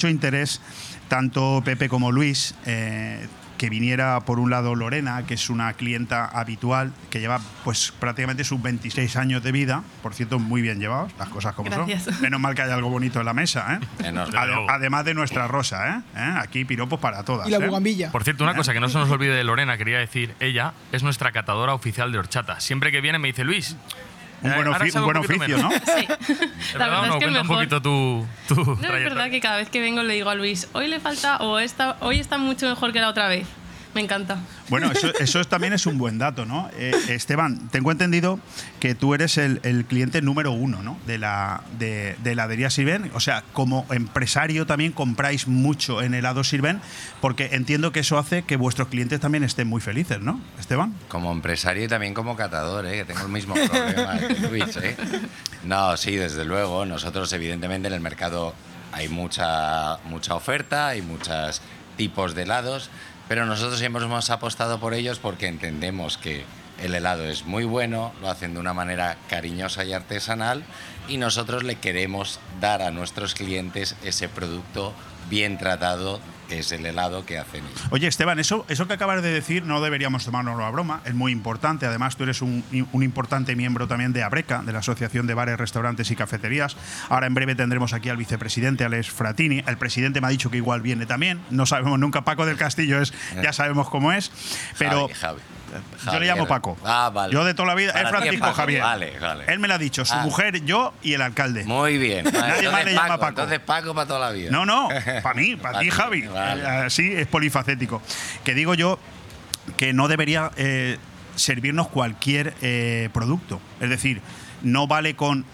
mucho interés, tanto Pepe como Luis, que viniera por un lado Lorena, que es una clienta habitual, que lleva pues prácticamente sus 26 años de vida, por cierto, muy bien llevados, las cosas como Gracias. son. Menos mal que hay algo bonito en la mesa, además de nuestra rosa, aquí piropos para todas. Y la bugambilla. Por cierto, una cosa que no se nos olvide de Lorena, quería decir, ella es nuestra catadora oficial de horchata. Siempre que viene me dice, Luis, un buen oficio, ¿no? Sí. La verdad es que cuenta un poquito tu no, es verdad que cada vez que vengo le digo a Luis, hoy le falta o hoy está mucho mejor que la otra vez. Me encanta. Bueno, eso también es un buen dato, ¿no? Esteban, tengo entendido que tú eres el cliente número 1, ¿no? de la heladería Sirven. O sea, como empresario también compráis mucho en helado Sirven, porque entiendo que eso hace que vuestros clientes también estén muy felices, ¿no, Esteban? Como empresario y también como catador, que tengo el mismo problema que Luis. No, sí, desde luego. Nosotros, evidentemente, en el mercado hay mucha oferta, hay muchos tipos de helados, pero nosotros siempre hemos apostado por ellos porque entendemos que el helado es muy bueno, lo hacen de una manera cariñosa y artesanal, y nosotros le queremos dar a nuestros clientes ese producto bien tratado, que es el helado que hacen ellos. Oye, Esteban, eso que acabas de decir no deberíamos tomárnoslo a broma, es muy importante. Además, tú eres un importante miembro también de ABRECA, de la Asociación de Bares, Restaurantes y Cafeterías. Ahora en breve tendremos aquí al vicepresidente, Alex Fratini. El presidente me ha dicho que igual viene también. No sabemos nunca, Paco del Castillo ya sabemos cómo es. Pero Javi. Yo le llamo Paco. Vale. Yo de toda la vida es Francisco Paco. Javier. Vale. Él me lo ha dicho, su mujer, yo y el alcalde. Muy bien. Nadie más le llama Paco. Entonces Paco para toda la vida. No, para mí, para ti, Javi. Vale. Así es polifacético. Que digo yo que no debería servirnos cualquier producto. Es decir, no vale con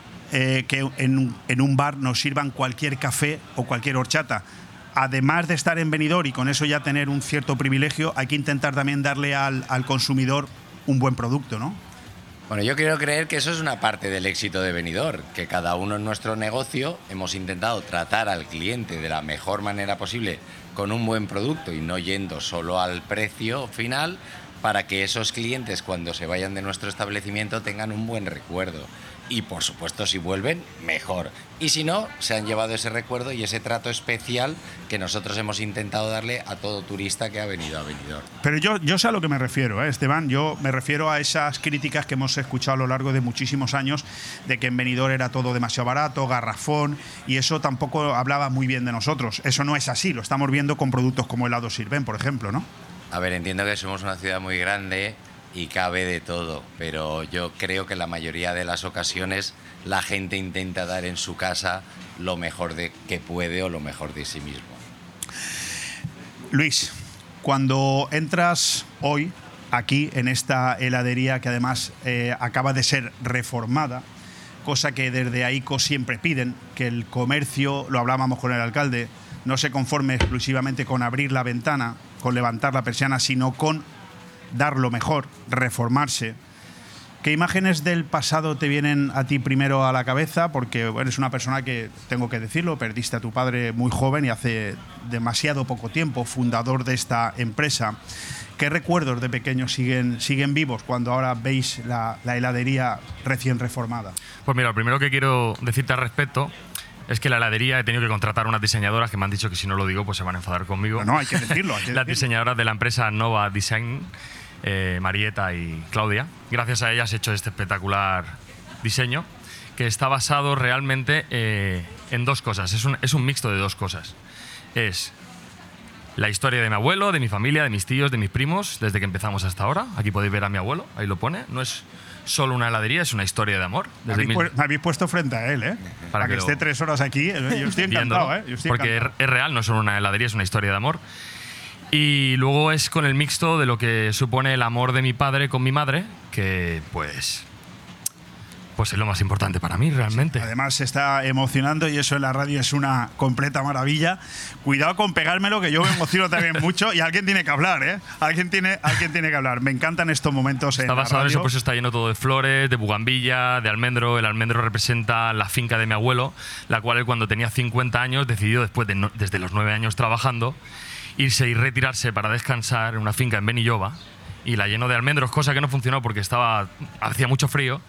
que en un bar nos sirvan cualquier café o cualquier horchata. Además de estar en Benidorm y con eso ya tener un cierto privilegio, hay que intentar también darle al consumidor un buen producto, ¿no? Bueno, yo quiero creer que eso es una parte del éxito de Benidorm, que cada uno en nuestro negocio hemos intentado tratar al cliente de la mejor manera posible con un buen producto y no yendo solo al precio final, para que esos clientes cuando se vayan de nuestro establecimiento tengan un buen recuerdo. Y por supuesto, si vuelven, mejor. Y si no, se han llevado ese recuerdo y ese trato especial que nosotros hemos intentado darle a todo turista que ha venido a Benidorm. Pero yo sé a lo que me refiero, Esteban. Yo me refiero a esas críticas que hemos escuchado a lo largo de muchísimos años de que en Benidorm era todo demasiado barato, garrafón, y eso tampoco hablaba muy bien de nosotros. Eso no es así, lo estamos viendo con productos como helado Sirven, por ejemplo, ¿no? A ver, entiendo que somos una ciudad muy grande y cabe de todo, pero yo creo que la mayoría de las ocasiones la gente intenta dar en su casa lo mejor que puede o lo mejor de sí mismo. Luis, cuando entras hoy aquí en esta heladería que además acaba de ser reformada, cosa que desde AICO siempre piden, que el comercio, lo hablábamos con el alcalde, no se conforme exclusivamente con abrir la ventana, con levantar la persiana, sino con dar lo mejor, reformarse. ¿Qué imágenes del pasado te vienen a ti primero a la cabeza? Porque eres una persona que, tengo que decirlo, perdiste a tu padre muy joven y hace demasiado poco tiempo, fundador de esta empresa. ¿Qué recuerdos de pequeño siguen vivos cuando ahora veis la heladería recién reformada? Pues mira, lo primero que quiero decirte al respecto es que la heladería he tenido que contratar unas diseñadoras que me han dicho que si no lo digo pues se van a enfadar conmigo. No, hay que decirlo. Las diseñadoras de la empresa Nova Design, Marieta y Claudia. Gracias a ellas he hecho este espectacular diseño que está basado realmente en dos cosas. Es un mixto de dos cosas. Es la historia de mi abuelo, de mi familia, de mis tíos, de mis primos, desde que empezamos hasta ahora. Aquí podéis ver a mi abuelo, ahí lo pone. No es solo una heladería, es una historia de amor. Me habéis puesto frente a él, para que esté 3 horas aquí. Yo estoy encantado, porque es real, no es solo una heladería, es una historia de amor. Y luego es con el mixto de lo que supone el amor de mi padre con mi madre, que pues es lo más importante para mí, realmente. Sí, además se está emocionando y eso en la radio es una completa maravilla. Cuidado con pegármelo, que yo me emociono también mucho y alguien tiene que hablar, Alguien tiene que hablar. Me encantan estos momentos en la radio. Está basado en eso, pues está lleno todo de flores, de bugambilla, de almendro. El almendro representa la finca de mi abuelo, la cual él cuando tenía 50 años decidió, desde los 9 años trabajando, irse y retirarse para descansar en una finca en Benilloba y la llenó de almendros, cosa que no funcionó porque hacía mucho frío.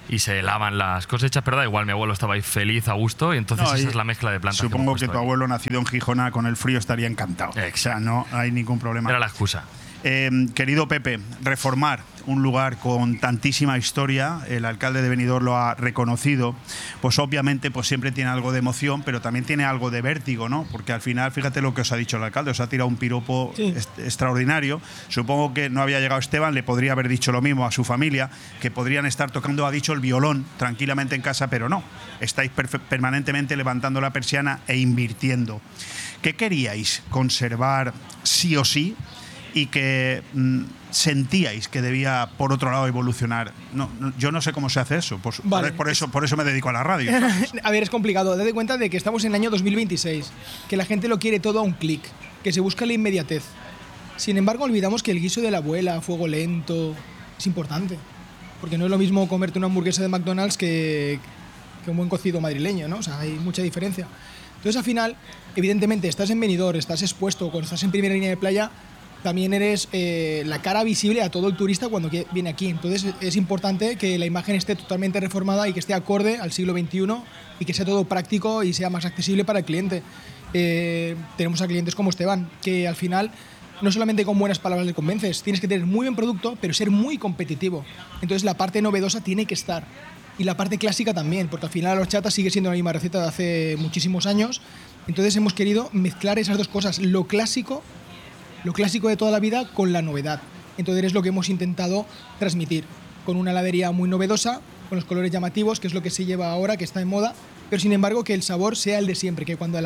y se lavan las cosechas, pero da igual, mi abuelo estaba ahí feliz, a gusto, y entonces No, y esa es la mezcla de plantas. Supongo que hemos tu puesto abuelo, nacido en Gijona, con el frío estaría encantado. Exacto. O sea, no hay ningún problema. aquí. Era la excusa. Querido Pepe, reformar un lugar con tantísima historia, el alcalde de Benidorm lo ha reconocido, pues obviamente pues siempre tiene algo de emoción, pero también tiene algo de vértigo, ¿no? Porque al final, fíjate lo que os ha dicho el alcalde, os ha tirado un piropo extraordinario. Supongo que no había llegado Esteban, le podría haber dicho lo mismo a su familia, que podrían estar tocando, ha dicho, el violón tranquilamente en casa, pero no, estáis permanentemente levantando la persiana e invirtiendo. ¿Qué queríais conservar sí o sí y que sentíais que debía, por otro lado, evolucionar? Yo no sé cómo se hace eso. Vale. Por eso me dedico a la radio. A ver, es complicado. Date cuenta de que estamos en el año 2026, que la gente lo quiere todo a un clic, que se busca la inmediatez. Sin embargo, olvidamos que el guiso de la abuela, a fuego lento, es importante. Porque no es lo mismo comerte una hamburguesa de McDonald's que un buen cocido madrileño, ¿no? O sea, hay mucha diferencia. Entonces, al final, evidentemente, estás en Benidorm, estás expuesto, cuando estás en primera línea de playa, también eres la cara visible a todo el turista cuando viene aquí. Entonces es importante que la imagen esté totalmente reformada y que esté acorde al siglo XXI y que sea todo práctico y sea más accesible para el cliente. Tenemos a clientes como Esteban, que al final no solamente con buenas palabras le convences, tienes que tener muy buen producto, pero ser muy competitivo. Entonces la parte novedosa tiene que estar. Y la parte clásica también, porque al final la horchata sigue siendo la misma receta de hace muchísimos años. Entonces hemos querido mezclar esas dos cosas, lo clásico de toda la vida con la novedad. Entonces es lo que hemos intentado transmitir, con una heladería muy novedosa, con los colores llamativos, que es lo que se lleva ahora, que está en moda, pero sin embargo que el sabor sea el de siempre, que cuando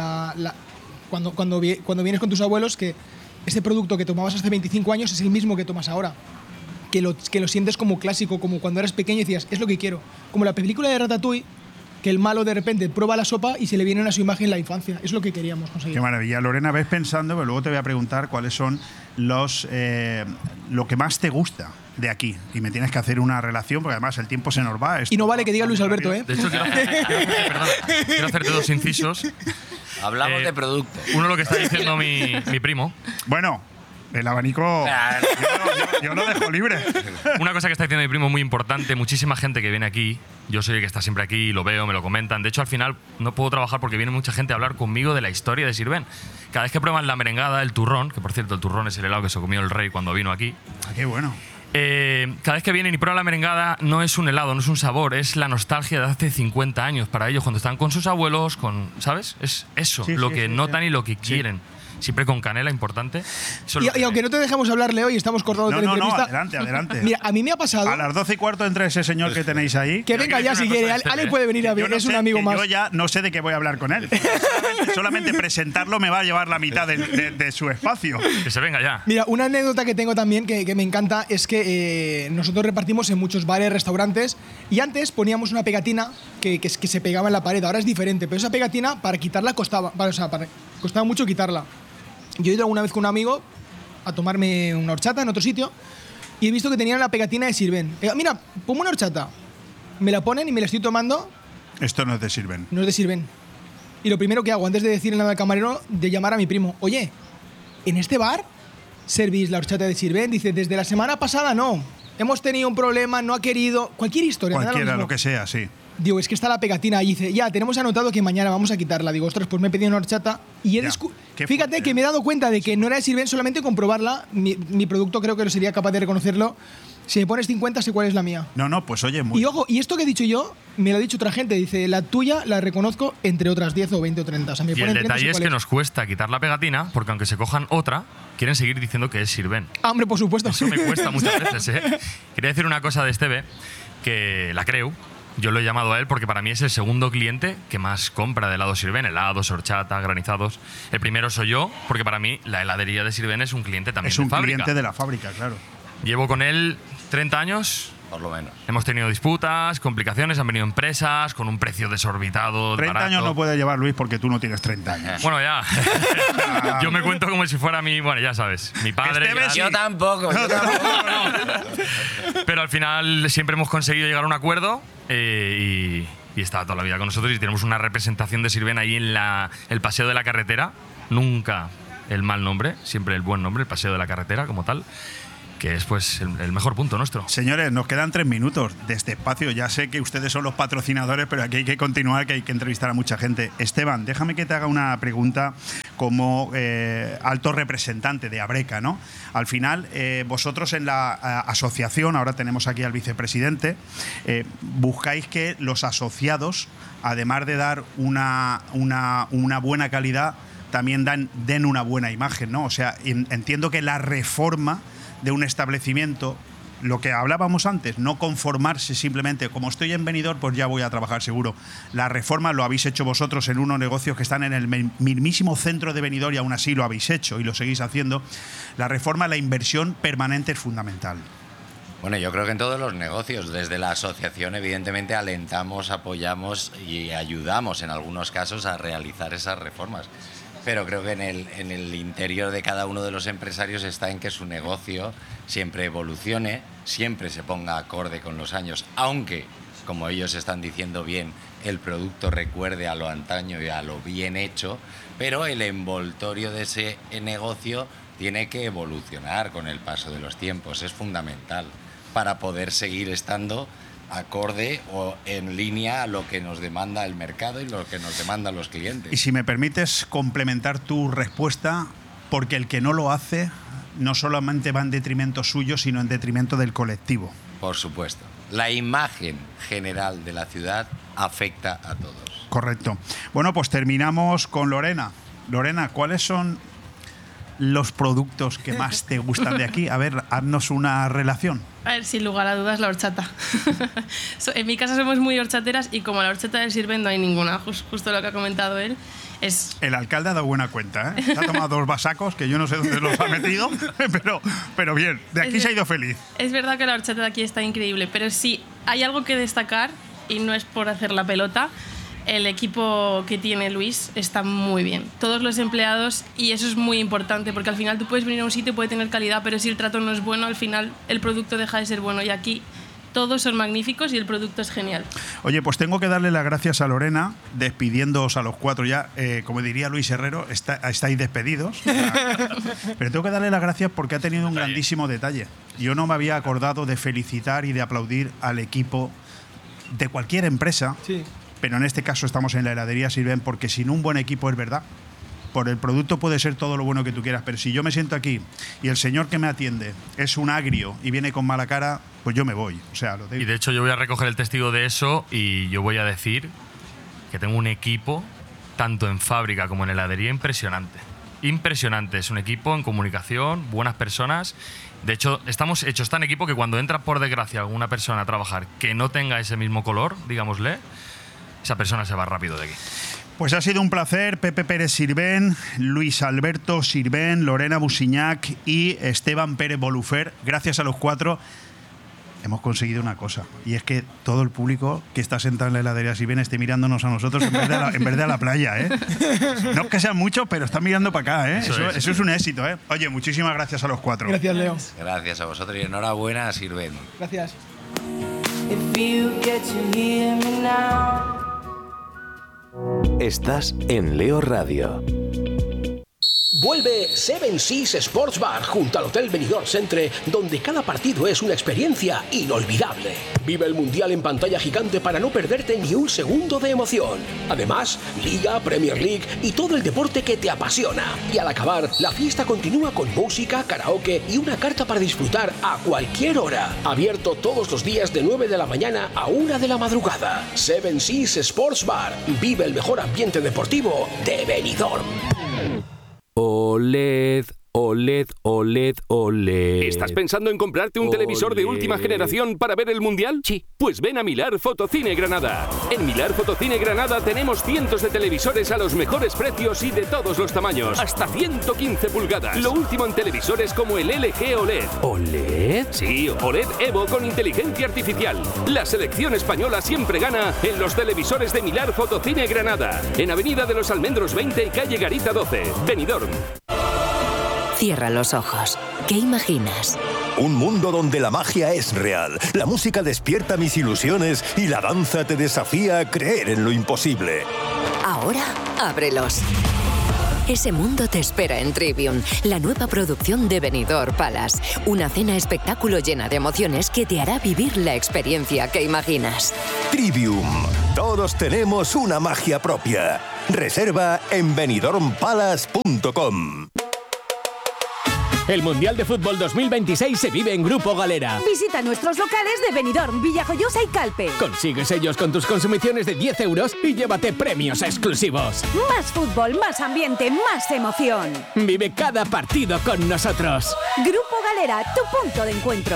vienes con tus abuelos, que ese producto que tomabas hace 25 años es el mismo que tomas ahora. Que lo sientes como clásico, como cuando eras pequeño y decías, es lo que quiero. Como la película de Ratatouille, que el malo de repente prueba la sopa y se le viene a su imagen la infancia. Es lo que queríamos conseguir. Qué maravilla. Lorena, ves pensando, pero luego te voy a preguntar cuáles son lo que más te gusta de aquí. Y me tienes que hacer una relación, porque además el tiempo se nos va. Y no vale que diga Luis Alberto, ¿eh? De hecho, quiero hacerte dos incisos. Hablamos de producto. Uno, lo que está diciendo mi primo. Bueno, el abanico yo lo dejo libre. Una cosa que está diciendo mi primo muy importante, muchísima gente que viene aquí, yo soy el que está siempre aquí, lo veo, me lo comentan. De hecho, al final no puedo trabajar porque viene mucha gente a hablar conmigo de la historia de Sirvent. Cada vez que prueban la merengada, el turrón, que por cierto el turrón es el helado que se comió el rey cuando vino aquí. Qué bueno. Cada vez que vienen y prueban la merengada, no es un helado, no es un sabor, es la nostalgia de hace 50 años para ellos, cuando están con sus abuelos, ¿sabes? Es eso, lo que notan y lo que quieren. Siempre con canela, importante. Y aunque no te dejamos hablarle hoy, estamos cortando la entrevista. Adelante. Mira, a mí me ha pasado. A las 12:15 entre ese señor que tenéis ahí. Que venga ya si quiere. Ale puede venir a ver, es un amigo más. Yo ya no sé de qué voy a hablar con él. Solamente presentarlo me va a llevar la mitad de su espacio. Que se venga ya. Mira, una anécdota que tengo también que me encanta es que nosotros repartimos en muchos bares, restaurantes, y antes poníamos una pegatina que se pegaba en la pared. Ahora es diferente, pero esa pegatina para quitarla costaba mucho quitarla. Yo he ido alguna vez con un amigo a tomarme una horchata en otro sitio y he visto que tenían la pegatina de Sirvent. Mira, ponme una horchata. Me la ponen y me la estoy tomando. Esto no es de Sirvent. No es de Sirvent. Y lo primero que hago antes de decirle nada al camarero, de llamar a mi primo. Oye, ¿en este bar servís la horchata de Sirvent? Dice, desde la semana pasada no. Hemos tenido un problema, no ha querido... Cualquier historia. Cualquiera, lo que sea, sí. Digo, es que está la pegatina. Y dice, ya, tenemos anotado que mañana vamos a quitarla. Digo, ostras, pues me he pedido una horchata. Y fíjate que me he dado cuenta de que no era de Sirvent, solamente comprobarla. Mi producto creo que sería capaz de reconocerlo. Si me pones 50, sé cuál es la mía. No, pues oye, muy... Y ojo, y esto que he dicho yo, me lo ha dicho otra gente. Dice, la tuya la reconozco entre otras 10 o 20 o 30. O sea, me y el detalle es que nos cuesta quitar la pegatina, porque aunque se cojan otra, quieren seguir diciendo que es Sirvent. Ah, hombre, por supuesto. Eso me cuesta muchas veces, ¿eh? Quería decir una cosa de Esteve, que la creo. Yo lo he llamado a él porque para mí es el segundo cliente que más compra de helado Sirvent, helados, horchata, granizados. El primero soy yo, porque para mí la heladería de Sirvent es un cliente también de fábrica. Es un cliente de la fábrica, claro. Llevo con él 30 años. Por lo menos. Hemos tenido disputas, complicaciones, han venido empresas con un precio desorbitado. 30 barato. años no puede llevar Luis porque tú no tienes 30 años. Bueno, ya. Yo me cuento como si fuera bueno, ya sabes, mi padre. Yo tampoco. Pero al final siempre hemos conseguido llegar a un acuerdo y está toda la vida con nosotros y tenemos una representación de Sirvent ahí en el Paseo de la Carretera. Nunca el mal nombre, siempre el buen nombre, el Paseo de la Carretera como tal. que es pues el mejor punto nuestro. Señores, nos quedan 3 minutos de este espacio. Ya sé que ustedes son los patrocinadores, pero aquí hay que continuar, que hay que entrevistar a mucha gente. Esteban, déjame que te haga una pregunta como alto representante de Abreca, ¿no? Al final, vosotros en la asociación, ahora tenemos aquí al vicepresidente, buscáis que los asociados, además de dar una buena calidad, también den una buena imagen, ¿no? O sea, entiendo que la reforma de un establecimiento, lo que hablábamos antes, no conformarse simplemente, como estoy en Benidorm, pues ya voy a trabajar seguro. La reforma lo habéis hecho vosotros en unos negocios que están en el mismísimo centro de Benidorm y aún así lo habéis hecho y lo seguís haciendo. La reforma, la inversión permanente es fundamental. Bueno, yo creo que en todos los negocios, desde la asociación, evidentemente alentamos, apoyamos y ayudamos en algunos casos a realizar esas reformas. Pero creo que en el interior de cada uno de los empresarios está en que su negocio siempre evolucione, siempre se ponga acorde con los años, aunque, como ellos están diciendo bien, el producto recuerde a lo antaño y a lo bien hecho, pero el envoltorio de ese negocio tiene que evolucionar con el paso de los tiempos. Es fundamental para poder seguir estando acorde o en línea a lo que nos demanda el mercado y lo que nos demandan los clientes. Y si me permites complementar tu respuesta, porque el que no lo hace no solamente va en detrimento suyo, sino en detrimento del colectivo. Por supuesto. La imagen general de la ciudad afecta a todos. Correcto. Bueno, pues terminamos con Lorena. Lorena, ¿cuáles son los productos que más te gustan de aquí? A ver, haznos una relación. A ver, sin lugar a dudas, la horchata. En mi casa somos muy horchateras y como la horchata del Sirvent no hay ninguna, justo lo que ha comentado él. El alcalde ha dado buena cuenta, ¿eh? Se ha tomado 2 vasacos, que yo no sé dónde los ha metido, pero bien, de aquí se ha ido feliz. Es verdad que la horchata de aquí está increíble, pero sí, hay algo que destacar, y no es por hacer la pelota, el equipo que tiene Luis está muy bien. Todos los empleados, y eso es muy importante, porque al final tú puedes venir a un sitio, puede tener calidad, pero si el trato no es bueno, al final el producto deja de ser bueno. Y aquí todos son magníficos y el producto es genial. Oye, pues tengo que darle las gracias a Lorena, despidiéndoos a los 4 ya. Como diría Luis Herrero, estáis despedidos. Pero tengo que darle las gracias porque ha tenido un grandísimo detalle. Yo no me había acordado de felicitar y de aplaudir al equipo de cualquier empresa. Sí. Pero en este caso estamos en la heladería Sirvent, porque sin un buen equipo, es verdad, por el producto puede ser todo lo bueno que tú quieras, pero si yo me siento aquí y el señor que me atiende es un agrio y viene con mala cara, pues yo me voy. O sea, lo digo. Y de hecho yo voy a recoger el testigo de eso y yo voy a decir que tengo un equipo, tanto en fábrica como en heladería, impresionante. Impresionante. Es un equipo en comunicación, buenas personas. De hecho, estamos hechos tan equipo que cuando entra, por desgracia, alguna persona a trabajar que no tenga ese mismo color, digámosle, esa persona se va rápido de aquí. Pues ha sido un placer. Pepe Pérez Sirvent, Luis Alberto Sirvent, Lorena Busiñac y Esteban Pérez Bolufer. Gracias a los 4 hemos conseguido una cosa, y es que todo el público que está sentado en la heladería Sirvent esté mirándonos a nosotros en vez de a la playa, ¿eh? No es que sean muchos, pero están mirando para acá, ¿eh? Eso es un éxito, ¿eh? Oye, muchísimas gracias a los 4. Gracias, Leo. Gracias a vosotros y enhorabuena a Sirvent. Gracias. Estás en Leo Radio. Vuelve Seven Seas Sports Bar junto al Hotel Benidorm Centre, donde cada partido es una experiencia inolvidable. Vive el Mundial en pantalla gigante para no perderte ni un segundo de emoción. Además, Liga, Premier League y todo el deporte que te apasiona. Y al acabar, la fiesta continúa con música, karaoke y una carta para disfrutar a cualquier hora. Abierto todos los días de 9 de la mañana a 1 de la madrugada. Seven Seas Sports Bar. Vive el mejor ambiente deportivo de Benidorm. OLED, OLED, OLED, OLED. ¿Estás pensando en comprarte un televisor de última generación para ver el Mundial? Sí. Pues ven a Milar Fotocine Granada. En Milar Fotocine Granada tenemos cientos de televisores a los mejores precios y de todos los tamaños. Hasta 115 pulgadas. Lo último en televisores como el LG OLED. ¿OLED? Sí, OLED Evo con inteligencia artificial. La selección española siempre gana en los televisores de Milar Fotocine Granada. En Avenida de los Almendros 20 y calle Garita 12. Benidorm. Cierra los ojos. ¿Qué imaginas? Un mundo donde la magia es real, la música despierta mis ilusiones y la danza te desafía a creer en lo imposible. Ahora, ábrelos. Ese mundo te espera en Trivium, la nueva producción de Benidorm Palace. Una cena espectáculo llena de emociones que te hará vivir la experiencia que imaginas. Trivium. Todos tenemos una magia propia. Reserva en benidormpalace.com. El Mundial de Fútbol 2026 se vive en Grupo Galera. Visita nuestros locales de Benidorm, Villajoyosa y Calpe. Consigue sellos con tus consumiciones de 10 euros y llévate premios exclusivos. Más fútbol, más ambiente, más emoción. Vive cada partido con nosotros. Grupo Galera, tu punto de encuentro.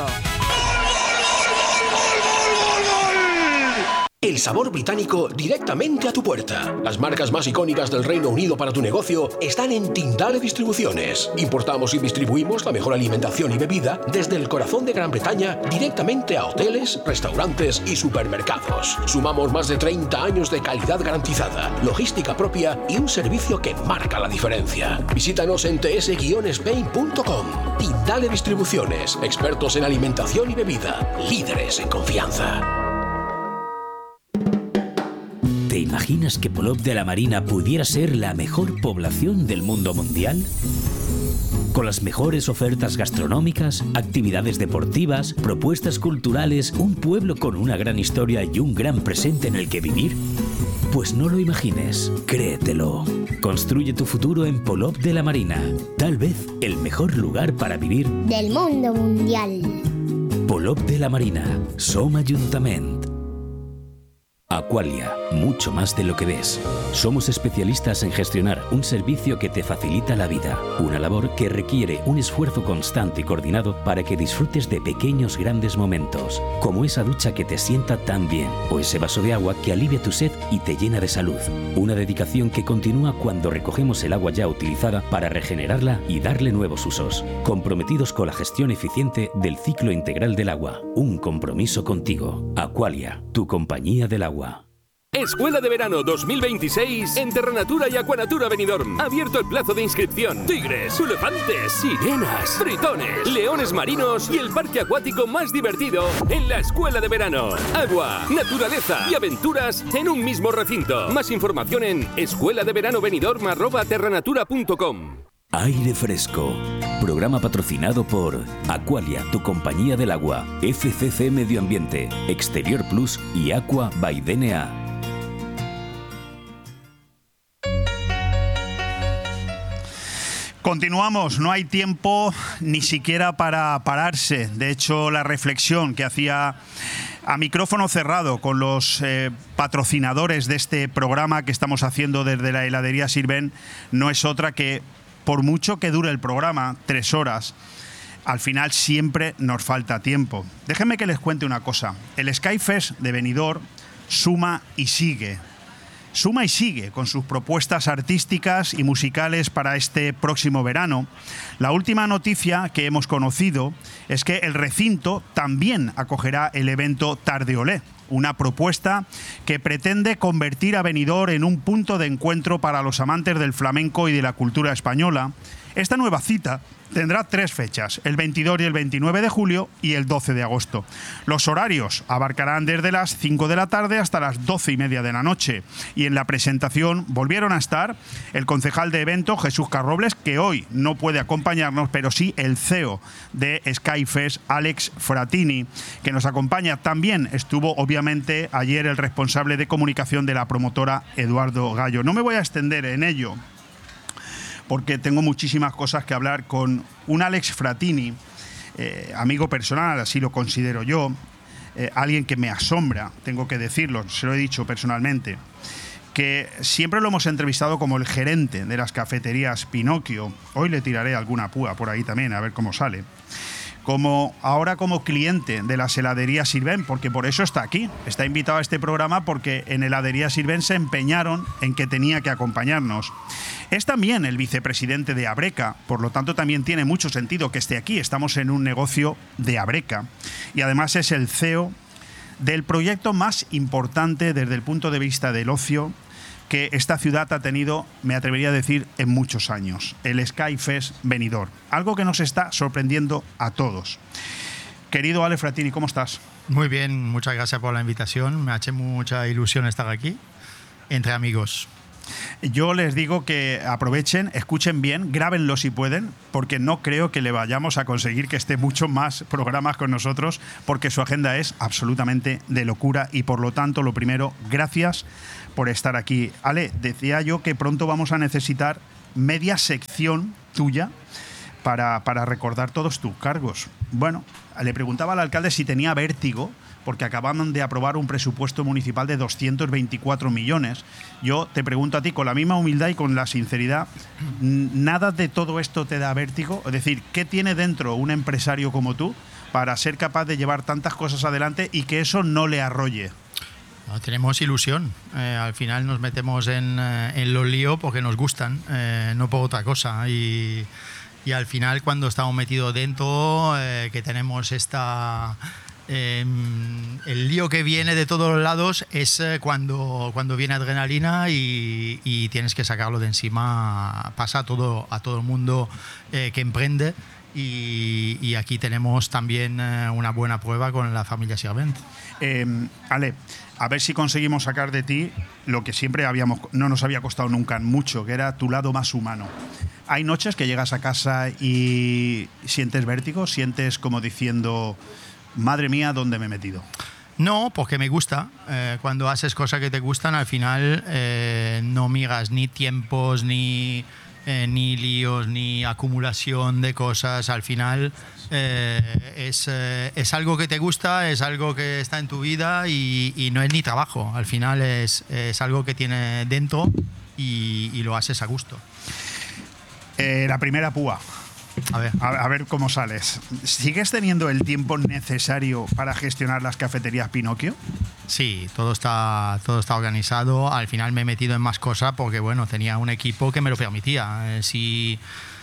El sabor británico directamente a tu puerta. Las marcas más icónicas del Reino Unido para tu negocio están en Tindale Distribuciones. Importamos y distribuimos la mejor alimentación y bebida desde el corazón de Gran Bretaña directamente a hoteles, restaurantes y supermercados. Sumamos más de 30 años de calidad garantizada, logística propia y un servicio que marca la diferencia. Visítanos en ts-spain.com. Tindale Distribuciones, expertos en alimentación y bebida, líderes en confianza. ¿Te imaginas que Polop de la Marina pudiera ser la mejor población del mundo mundial? Con las mejores ofertas gastronómicas, actividades deportivas, propuestas culturales, un pueblo con una gran historia y un gran presente en el que vivir. Pues no lo imagines, créetelo. Construye tu futuro en Polop de la Marina. Tal vez el mejor lugar para vivir del mundo mundial. Polop de la Marina, Som Ayuntament. Aqualia, mucho más de lo que ves. Somos especialistas en gestionar un servicio que te facilita la vida. Una labor que requiere un esfuerzo constante y coordinado para que disfrutes de pequeños grandes momentos, como esa ducha que te sienta tan bien, o ese vaso de agua que alivia tu sed y te llena de salud. Una dedicación que continúa cuando recogemos el agua ya utilizada para regenerarla y darle nuevos usos. Comprometidos con la gestión eficiente del ciclo integral del agua. Un compromiso contigo. Aqualia, tu compañía del agua. Escuela de Verano 2026 en Terranatura y Aquanatura Benidorm. Abierto el plazo de inscripción. Tigres, elefantes, sirenas, tritones, leones marinos y el parque acuático más divertido en la Escuela de Verano. Agua, naturaleza y aventuras en un mismo recinto. Más información en escueladeveranobenidorm@terranatura.com. Aire fresco. Programa patrocinado por Aqualia, tu compañía del agua, FCC Medio Ambiente, Exterior Plus y Aqua by DNA. Continuamos, no hay tiempo ni siquiera para pararse. De hecho, la reflexión que hacía a micrófono cerrado con los patrocinadores de este programa que estamos haciendo desde la heladería Sirven no es otra que, por mucho que dure el programa, 3 horas, al final siempre nos falta tiempo. Déjenme que les cuente una cosa. El Skyfest de Benidorm suma y sigue. Suma y sigue con sus propuestas artísticas y musicales para este próximo verano. La última noticia que hemos conocido es que el recinto también acogerá el evento Tardeolé, una propuesta que pretende convertir a Benidorm en un punto de encuentro para los amantes del flamenco y de la cultura española. Esta nueva cita tendrá 3 fechas, el 22 y el 29 de julio y el 12 de agosto. Los horarios abarcarán desde las 5 de la tarde hasta las 12:30 de la noche. Y en la presentación volvieron a estar el concejal de evento, Jesús Carrobles, que hoy no puede acompañarnos, pero sí el CEO de Skyfest, Alex Fratini, que nos acompaña. También estuvo, obviamente, ayer el responsable de comunicación de la promotora, Eduardo Gallo. No me voy a extender en ello, porque tengo muchísimas cosas que hablar con un Alex Fratini, amigo personal, así lo considero yo, alguien que me asombra, tengo que decirlo, se lo he dicho personalmente, que siempre lo hemos entrevistado como el gerente de las cafeterías Pinocchio. Hoy le tiraré alguna púa por ahí también, a ver cómo sale. Ahora como cliente de las heladerías Sirven, porque por eso está aquí. Está invitado a este programa porque en heladerías Sirven se empeñaron en que tenía que acompañarnos. Es también el vicepresidente de Abreca, por lo tanto también tiene mucho sentido que esté aquí. Estamos en un negocio de Abreca y además es el CEO del proyecto más importante desde el punto de vista del ocio que esta ciudad ha tenido, me atrevería a decir, en muchos años, el Skyfest Benidorm. Algo que nos está sorprendiendo a todos. Querido Alex Fratini, ¿cómo estás? Muy bien, muchas gracias por la invitación. Me ha hecho mucha ilusión estar aquí, entre amigos. Yo les digo que aprovechen, escuchen bien, grábenlo si pueden, porque no creo que le vayamos a conseguir que esté mucho más programas con nosotros, porque su agenda es absolutamente de locura y por lo tanto, lo primero, gracias por estar aquí. Ale, decía yo que pronto vamos a necesitar media sección tuya para recordar todos tus cargos. Bueno, le preguntaba al alcalde si tenía vértigo, porque acaban de aprobar un presupuesto municipal de 224 millones. Yo te pregunto a ti, con la misma humildad y con la sinceridad, ¿nada de todo esto te da vértigo? Es decir, ¿qué tiene dentro un empresario como tú para ser capaz de llevar tantas cosas adelante y que eso no le arrolle? No, tenemos ilusión. Al final nos metemos en los líos porque nos gustan, no por otra cosa. Y al final, cuando estamos metidos dentro, que tenemos el lío que viene de todos los lados es cuando viene adrenalina y tienes que sacarlo de encima. Pasa a todo el mundo que emprende y aquí tenemos también una buena prueba con la familia Sirvent. Ale, a ver si conseguimos sacar de ti lo que siempre no nos había costado nunca mucho, que era tu lado más humano. Hay noches que llegas a casa y sientes vértigo, sientes como diciendo, madre mía, ¿dónde me he metido? No, porque me gusta. Cuando haces cosas que te gustan, al final no miras ni tiempos, ni líos, ni acumulación de cosas. Al final es algo que te gusta, es algo que está en tu vida y no es ni trabajo. Al final es algo que tiene dentro y lo haces a gusto. La primera púa. A ver cómo sales. ¿Sigues teniendo el tiempo necesario para gestionar las cafeterías Pinocchio? Sí, todo está organizado. Al final me he metido en más cosas porque bueno, tenía un equipo que me lo permitía. Si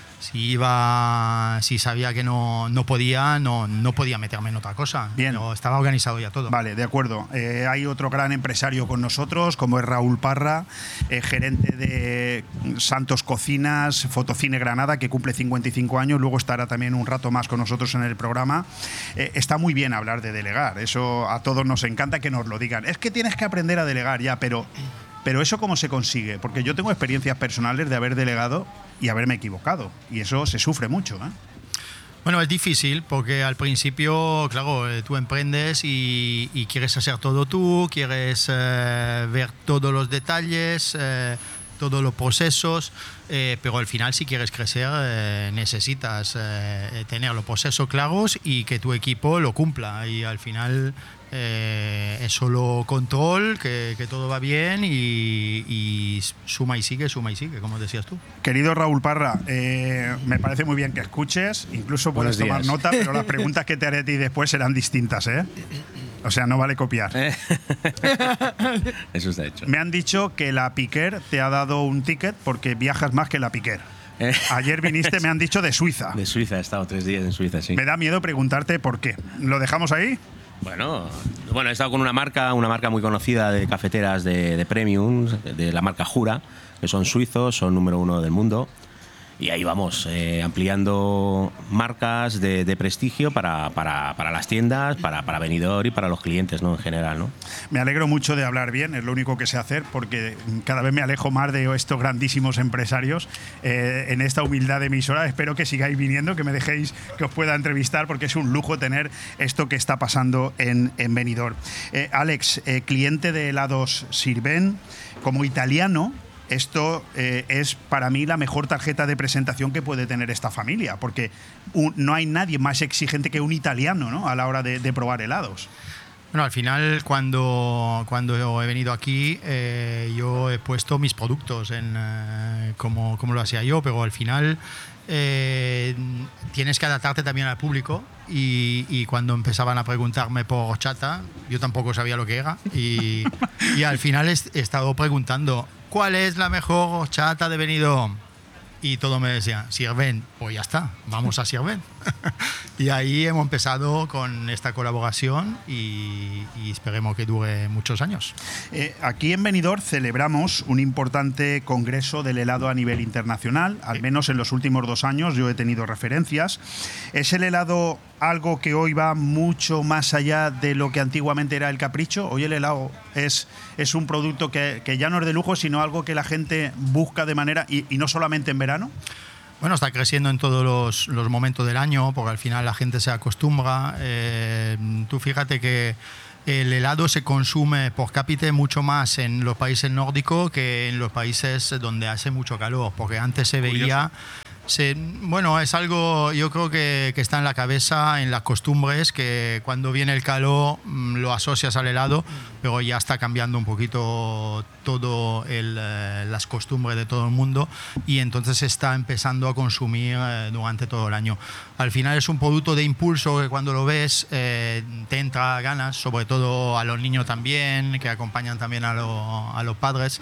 sabía que no podía meterme en otra cosa. Bien. No, estaba organizado ya todo. Vale, de acuerdo. Hay otro gran empresario con nosotros, como es Raúl Parra, gerente de Santos Cocinas, Fotocine Granada, que cumple 55 años. Luego estará también un rato más con nosotros en el programa. Está muy bien hablar de delegar. Eso a todos nos encanta que nos lo digan. Es que tienes que aprender a delegar ya, pero ¿eso cómo se consigue? Porque yo tengo experiencias personales de haber delegado y haberme equivocado. Y eso se sufre mucho, ¿eh? Bueno, es difícil porque al principio, claro, tú emprendes y quieres hacer todo tú, quieres ver todos los detalles, todos los procesos, pero al final si quieres crecer necesitas tener los procesos claros y que tu equipo lo cumpla. Y al final es solo control, que todo va bien y suma y sigue, como decías tú. Querido Raúl Parra, me parece muy bien que escuches, incluso puedes tomar nota, pero las preguntas que te haré a ti después serán distintas, ¿eh? O sea, no vale copiar. Eso está hecho. Me han dicho que la Piquer te ha dado un ticket porque viajas más que la Piquer. Ayer viniste, me han dicho, de Suiza. De Suiza, he estado 3 días en Suiza, sí. Me da miedo preguntarte por qué. ¿Lo dejamos ahí? Bueno, he estado con una marca muy conocida de cafeteras de premium, de la marca Jura, que son suizos, son número 1 del mundo. Y ahí vamos, ampliando marcas de prestigio para las tiendas, para Benidorm y para los clientes, ¿no? En general, ¿no? Me alegro mucho de hablar bien, es lo único que sé hacer, porque cada vez me alejo más de estos grandísimos empresarios en esta humildad de emisora. Espero que sigáis viniendo, que me dejéis que os pueda entrevistar, porque es un lujo tener esto que está pasando en Benidorm. Alex, cliente de helados Sirvent, como italiano, esto es para mí la mejor tarjeta de presentación que puede tener esta familia, porque no hay nadie más exigente que un italiano, ¿no? A la hora de probar helados. Bueno, al final cuando he venido aquí yo he puesto mis productos como lo hacía yo, pero al final tienes que adaptarte también al público y cuando empezaban a preguntarme por horchata, yo tampoco sabía lo que era y al final he estado preguntando ¿cuál es la mejor horchata de Benidorm? y todos me decían, Sirven, pues ya está, vamos a Sirven. Y ahí hemos empezado con esta colaboración y esperemos que dure muchos años. Aquí en Benidorm celebramos un importante congreso del helado a nivel internacional, al menos en los últimos 2 años yo he tenido referencias. ¿Es el helado algo que hoy va mucho más allá de lo que antiguamente era el capricho? Hoy el helado es un producto que ya no es de lujo, sino algo que la gente busca de manera, y no solamente en verano. Bueno, está creciendo en todos los momentos del año, porque al final la gente se acostumbra. Tú fíjate que el helado se consume por cápita mucho más en los países nórdicos que en los países donde hace mucho calor, porque antes se veía... bueno, es algo, yo creo que está en la cabeza, en las costumbres, que cuando viene el calor lo asocias al helado, pero ya está cambiando un poquito todo las costumbres de todo el mundo y entonces se está empezando a consumir durante todo el año. Al final es un producto de impulso que cuando lo ves te entra ganas, sobre todo a los niños también, que acompañan también a los padres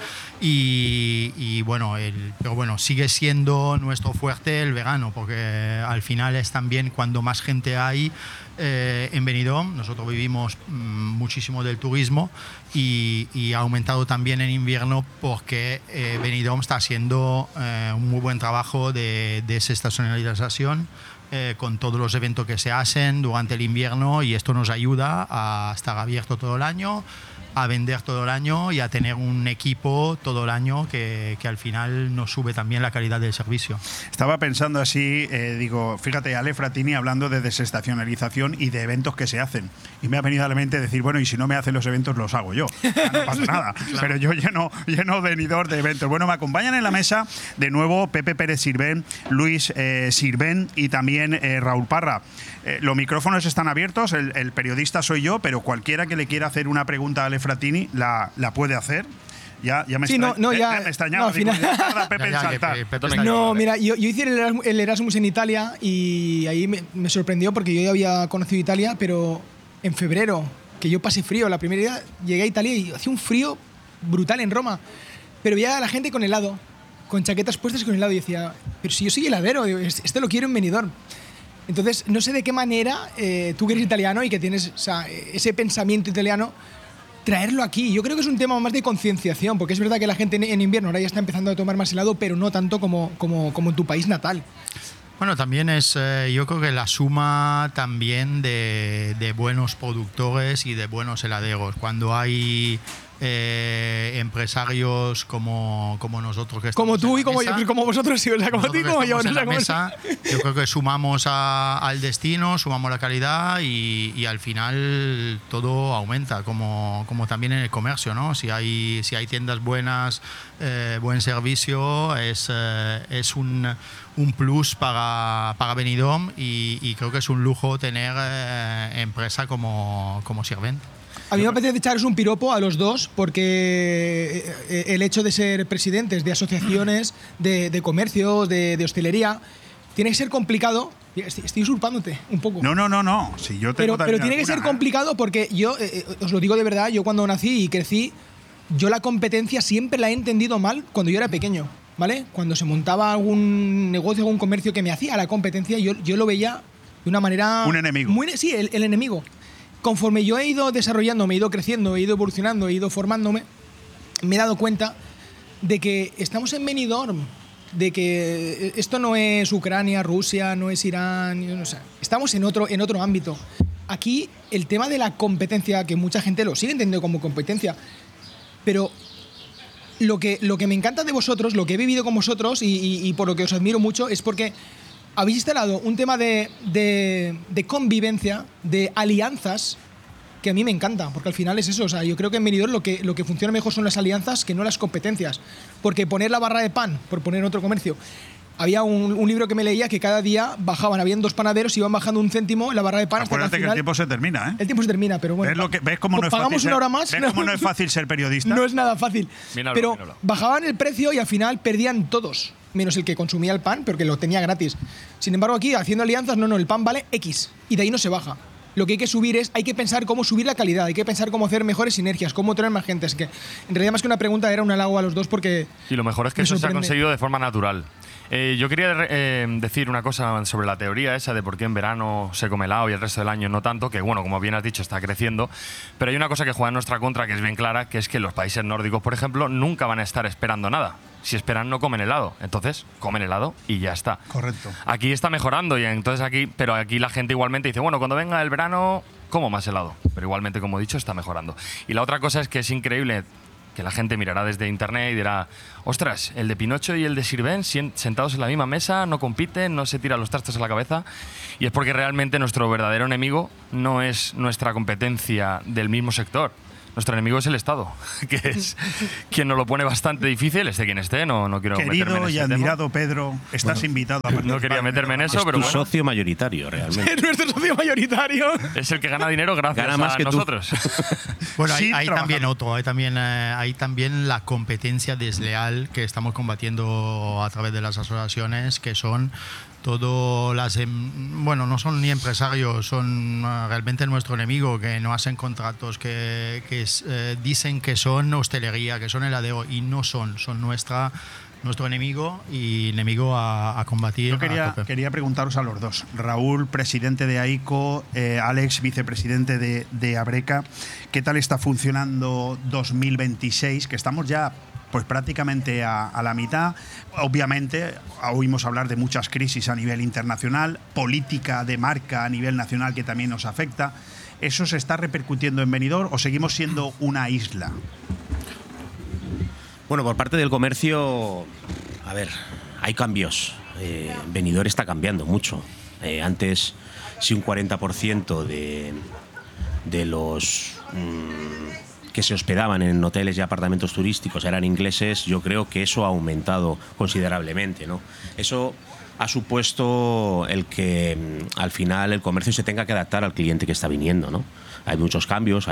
pero bueno, sigue siendo nuestro fuerte el verano, porque al final es también cuando más gente hay en Benidorm. Nosotros vivimos muchísimo del turismo y ha aumentado también en invierno porque Benidorm está haciendo un muy buen trabajo de desestacionalización con todos los eventos que se hacen durante el invierno, y esto nos ayuda a estar abierto todo el año, a vender todo el año y a tener un equipo todo el año que al final nos sube también la calidad del servicio. Estaba pensando así, digo, fíjate, Ale Fratini hablando de desestacionalización y de eventos que se hacen. Y me ha venido a la mente decir, bueno, y si no me hacen los eventos, los hago yo. No pasa nada. Claro. Pero yo lleno Benidorm de eventos. Bueno, me acompañan en la mesa de nuevo Pepe Pérez Sirven, Luis Sirven y también Raúl Parra. Los micrófonos están abiertos, el periodista soy yo, pero cualquiera que le quiera hacer una pregunta a Ale Fratini la puede hacer. Ya me extrañaba. Al final. Pepe en saltar. Mira, yo hice el Erasmus en Italia y ahí me sorprendió porque yo ya había conocido Italia, pero en febrero, que yo pasé frío, la primera día llegué a Italia y hacía un frío brutal en Roma, pero veía a la gente con helado, con chaquetas puestas con helado, y decía, pero si yo soy heladero, esto lo quiero en Benidorm. Entonces, no sé de qué manera tú que eres italiano y que tienes ese pensamiento italiano, traerlo aquí. Yo creo que es un tema más de concienciación, porque es verdad que la gente en invierno ahora ya está empezando a tomar más helado, pero no tanto como en tu país natal. Bueno, también es, yo creo que la suma también de buenos productores y de buenos heladeros. Cuando hay empresarios como nosotros que como tú y como vosotros, sí, o sea, como tú y como yo, yo creo que sumamos al destino, sumamos la calidad y al final todo aumenta, como también en el comercio, ¿no? Si hay tiendas buenas, buen servicio, es un plus para Benidorm y creo que es un lujo tener empresa como Sirven. A mí me apetece echaros un piropo a los dos porque el hecho de ser presidentes de asociaciones de comercio, de hostelería, tiene que ser complicado. Estoy usurpándote un poco. No. Si yo tengo pero tiene que ser complicado porque yo, os lo digo de verdad, yo cuando nací y crecí, yo la competencia siempre la he entendido mal cuando yo era pequeño, ¿vale? Cuando se montaba algún negocio, algún comercio que me hacía la competencia, yo lo veía de una manera... Un enemigo. Sí, el enemigo. Conforme yo he ido desarrollándome, he ido creciendo, he ido evolucionando, he ido formándome, me he dado cuenta de que estamos en Benidorm, de que esto no es Ucrania, Rusia, no es Irán, no sé, estamos en otro ámbito. Aquí el tema de la competencia, que mucha gente lo sigue entendiendo como competencia, pero lo que me encanta de vosotros, lo que he vivido con vosotros y por lo que os admiro mucho, es porque habéis instalado un tema de convivencia, de alianzas, que a mí me encanta, porque al final es eso. O sea, yo creo que en Benidorm lo que funciona mejor son las alianzas que no las competencias. Porque poner la barra de pan, por poner otro comercio, había un libro que me leía que cada día habían 2 panaderos y iban bajando 1 céntimo en la barra de pan. Acuérdate hasta que el tiempo se termina, ¿eh? El tiempo se termina, pero bueno. ¿Ves cómo no es fácil una hora más? ¿Ves cómo no es fácil ser periodista? No es nada fácil. Míralo. Bajaban el precio y al final perdían todos, menos el que consumía el pan, pero que lo tenía gratis. Sin embargo, aquí, haciendo alianzas, no, el pan vale X y de ahí no se baja. Lo que hay que subir hay que pensar cómo subir la calidad, hay que pensar cómo hacer mejores sinergias, cómo traer más gente. Es que, en realidad, más que una pregunta, era un halago a los dos porque... Y lo mejor es que eso se ha conseguido de forma natural. Yo quería decir una cosa sobre la teoría esa de por qué en verano se come helado y el resto del año no tanto, que bueno, como bien has dicho, está creciendo, pero hay una cosa que juega en nuestra contra que es bien clara, que es que los países nórdicos, por ejemplo, nunca van a estar esperando nada. Si esperan no comen helado, entonces comen helado y ya está. Correcto. Aquí está mejorando y entonces pero aquí la gente igualmente dice, bueno, cuando venga el verano como más helado, pero igualmente, como he dicho, está mejorando. Y la otra cosa es que es increíble que la gente mirará desde internet y dirá, ostras, el de Pinocho y el de Sirven sentados en la misma mesa, no compiten, no se tiran los trastos a la cabeza, y es porque realmente nuestro verdadero enemigo no es nuestra competencia del mismo sector. Nuestro enemigo es el Estado, que es quien nos lo pone bastante difícil, esté quien esté, no quiero meterme en ese Querido y admirado Pedro, estás invitado a participar. No quería meterme en eso, es pero tu bueno. socio mayoritario, realmente. Es nuestro socio mayoritario. Es el que gana dinero gracias Gana más a que tú. nosotros. Bueno, Sí, hay también trabajando. hay también la competencia desleal que estamos combatiendo a través de las asociaciones, que son todo bueno, no son ni empresarios, son realmente nuestro enemigo, que no hacen contratos, que dicen que son hostelería, que son heladero, y no son nuestro enemigo y enemigo a combatir. Yo a tope. quería preguntaros a los dos. Raúl, presidente de AICO, Alex, vicepresidente de Abreca. ¿Qué tal está funcionando 2026? Que estamos ya pues prácticamente a la mitad. Obviamente oímos hablar de muchas crisis a nivel internacional, política de marca a nivel nacional que también nos afecta. ¿Eso se está repercutiendo en Benidorm o seguimos siendo una isla? Bueno, por parte del comercio, a ver, hay cambios. Benidorm está cambiando mucho. Antes, si un 40% de los que se hospedaban en hoteles y apartamentos turísticos eran ingleses, yo creo que eso ha aumentado considerablemente, ¿no? Eso ha supuesto el que al final el comercio se tenga que adaptar al cliente que está viniendo, ¿no? Hay muchos cambios,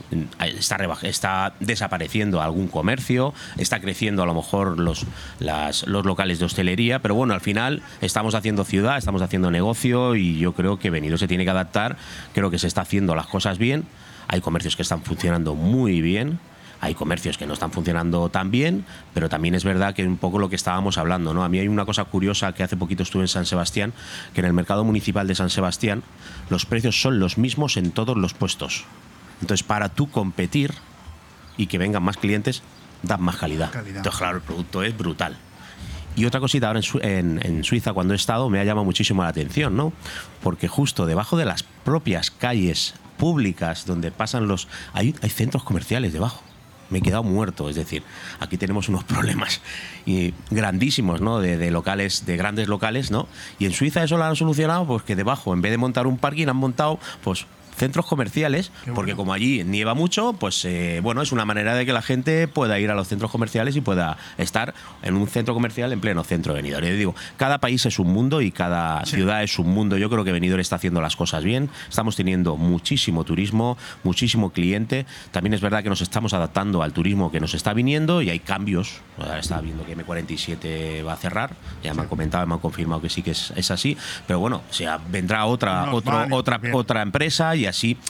está desapareciendo algún comercio, está creciendo a lo mejor los locales de hostelería, pero bueno, al final estamos haciendo ciudad, estamos haciendo negocio y yo creo que Benidorm se tiene que adaptar, creo que se está haciendo las cosas bien. Hay comercios que están funcionando muy bien, hay comercios que no están funcionando tan bien, pero también es verdad que un poco lo que estábamos hablando, ¿no? A mí hay una cosa curiosa que hace poquito estuve en San Sebastián, que en el mercado municipal de San Sebastián los precios son los mismos en todos los puestos. Entonces, para tú competir y que vengan más clientes, das más calidad. Entonces, claro, el producto es brutal. Y otra cosita, ahora en Suiza, cuando he estado, me ha llamado muchísimo la atención, ¿no? Porque justo debajo de las propias calles públicas donde pasan hay centros comerciales debajo. Me he quedado muerto, es decir, aquí tenemos unos problemas grandísimos, ¿no? de locales, de grandes locales, ¿no? Y en Suiza eso lo han solucionado, pues que debajo, en vez de montar un parking, han montado pues centros comerciales, porque como allí nieva mucho, pues bueno, es una manera de que la gente pueda ir a los centros comerciales y pueda estar en un centro comercial en pleno centro de Benidorm. Yo digo, cada país es un mundo y cada ciudad es un mundo. Yo creo que Benidorm está haciendo las cosas bien, estamos teniendo muchísimo turismo, muchísimo cliente. También es verdad que nos estamos adaptando al turismo que nos está viniendo y hay cambios. Ahora estaba viendo que M47 va a cerrar, ya me han comentado, me han confirmado que sí que es así, pero bueno, o sea, vendrá otra empresa y así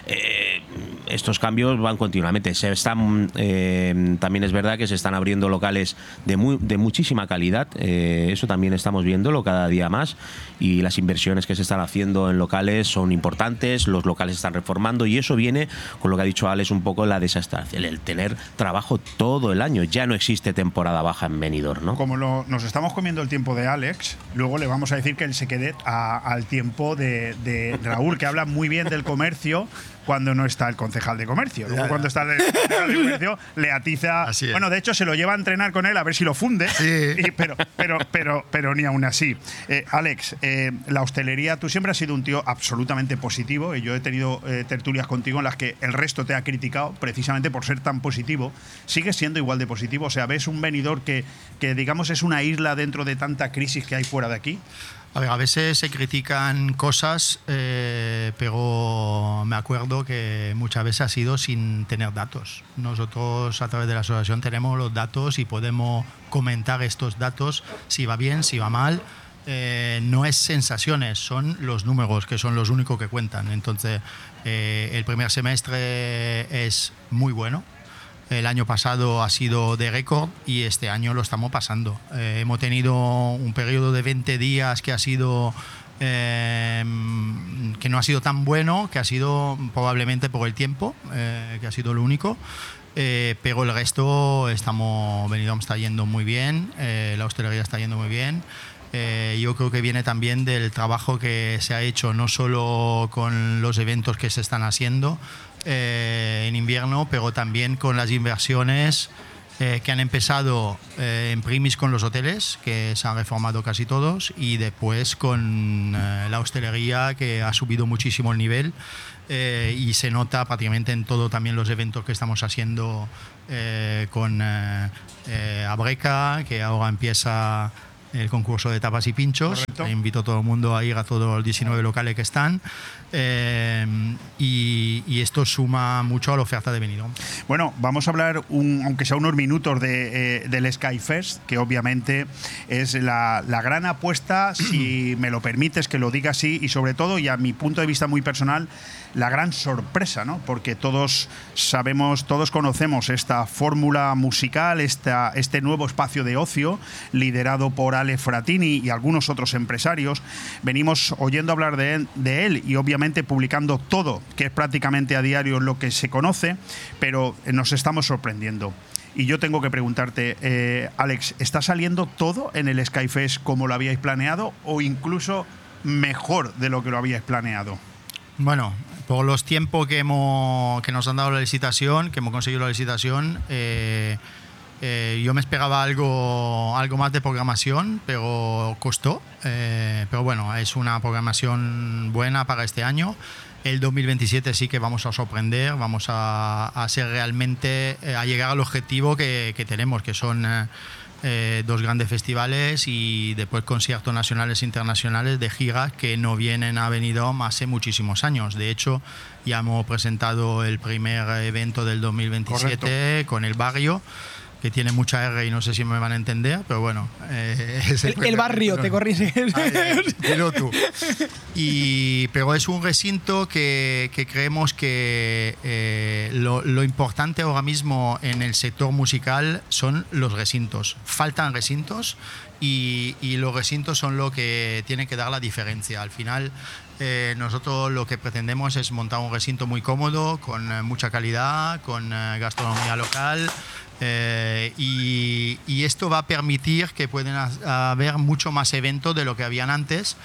estos cambios van continuamente. También es verdad que se están abriendo locales de muchísima calidad, eso también estamos viéndolo cada día más, y las inversiones que se están haciendo en locales son importantes, los locales se están reformando y eso viene con lo que ha dicho Alex un poco, la desestación, el tener trabajo todo el año. Ya no existe temporada baja en Benidorm, ¿no? Como nos estamos comiendo el tiempo de Alex, luego le vamos a decir que él se quede al tiempo de Raúl, que habla muy bien del comercio cuando no está el concejal de comercio. Luego cuando está el concejal de comercio le atiza. Bueno, de hecho se lo lleva a entrenar con él a ver si lo funde. Sí. Pero ni aún así. Alex, la hostelería, tú siempre has sido un tío absolutamente positivo y yo he tenido tertulias contigo en las que el resto te ha criticado precisamente por ser tan positivo. ¿Sigues siendo igual de positivo? O sea, ¿ves un Benidorm que digamos es una isla dentro de tanta crisis que hay fuera de aquí? A ver, a veces se critican cosas, pero me acuerdo que muchas veces ha sido sin tener datos. Nosotros a través de la asociación tenemos los datos y podemos comentar estos datos, si va bien, si va mal. No es sensaciones, son los números que son los únicos que cuentan. Entonces, el primer semestre es muy bueno. El año pasado ha sido de récord y este año lo estamos pasando. Hemos tenido un periodo de 20 días que ha sido que no ha sido tan bueno, que ha sido probablemente por el tiempo, que ha sido lo único. Pero el resto Benidorm está yendo muy bien, la hostelería está yendo muy bien. Yo creo que viene también del trabajo que se ha hecho no solo con los eventos que se están haciendo en invierno, pero también con las inversiones que han empezado en primis con los hoteles, que se han reformado casi todos, y después con la hostelería, que ha subido muchísimo el nivel, y se nota prácticamente en todo también los eventos que estamos haciendo con Abreca, que ahora empieza el concurso de tapas y pinchos. Correcto. Invito a todo el mundo a ir a todos los 19 locales que están, y esto suma mucho a la oferta de Benidorm. Bueno, vamos a hablar, aunque sea unos minutos, del Skyfest, que obviamente es la gran apuesta, si me lo permites que lo diga así, y sobre todo, y a mi punto de vista muy personal, la gran sorpresa, ¿no? Porque todos sabemos, todos conocemos esta fórmula musical, este nuevo espacio de ocio liderado por Ale Fratini y algunos otros empresarios. Venimos oyendo hablar de él y obviamente publicando todo, que es prácticamente a diario lo que se conoce, pero nos estamos sorprendiendo. Y yo tengo que preguntarte, Alex, ¿está saliendo todo en el Skyfest como lo habíais planeado o incluso mejor de lo que lo habíais planeado? Bueno, por los tiempos que nos han dado la licitación, que hemos conseguido la licitación, yo me esperaba algo más de programación, pero costó. Pero bueno, es una programación buena para este año. El 2027 sí que vamos a sorprender, vamos a hacer realmente, a llegar al objetivo que tenemos, que son 2 grandes festivales y después conciertos nacionales e internacionales de gira que no vienen a Benidorm hace muchísimos años. De hecho, ya hemos presentado el primer evento del 2027. Correcto. Con el Barrio, que tiene mucha R y no sé si me van a entender, pero bueno. Es el Barrio, te corriges. Dilo tú. Pero es un recinto que creemos que lo importante ahora mismo en el sector musical son los recintos. Faltan recintos y los recintos son lo que tiene que dar la diferencia. Al final, nosotros lo que pretendemos es montar un recinto muy cómodo, con mucha calidad, con gastronomía local. Y esto va a permitir que puedan haber mucho más eventos de lo que habían antes,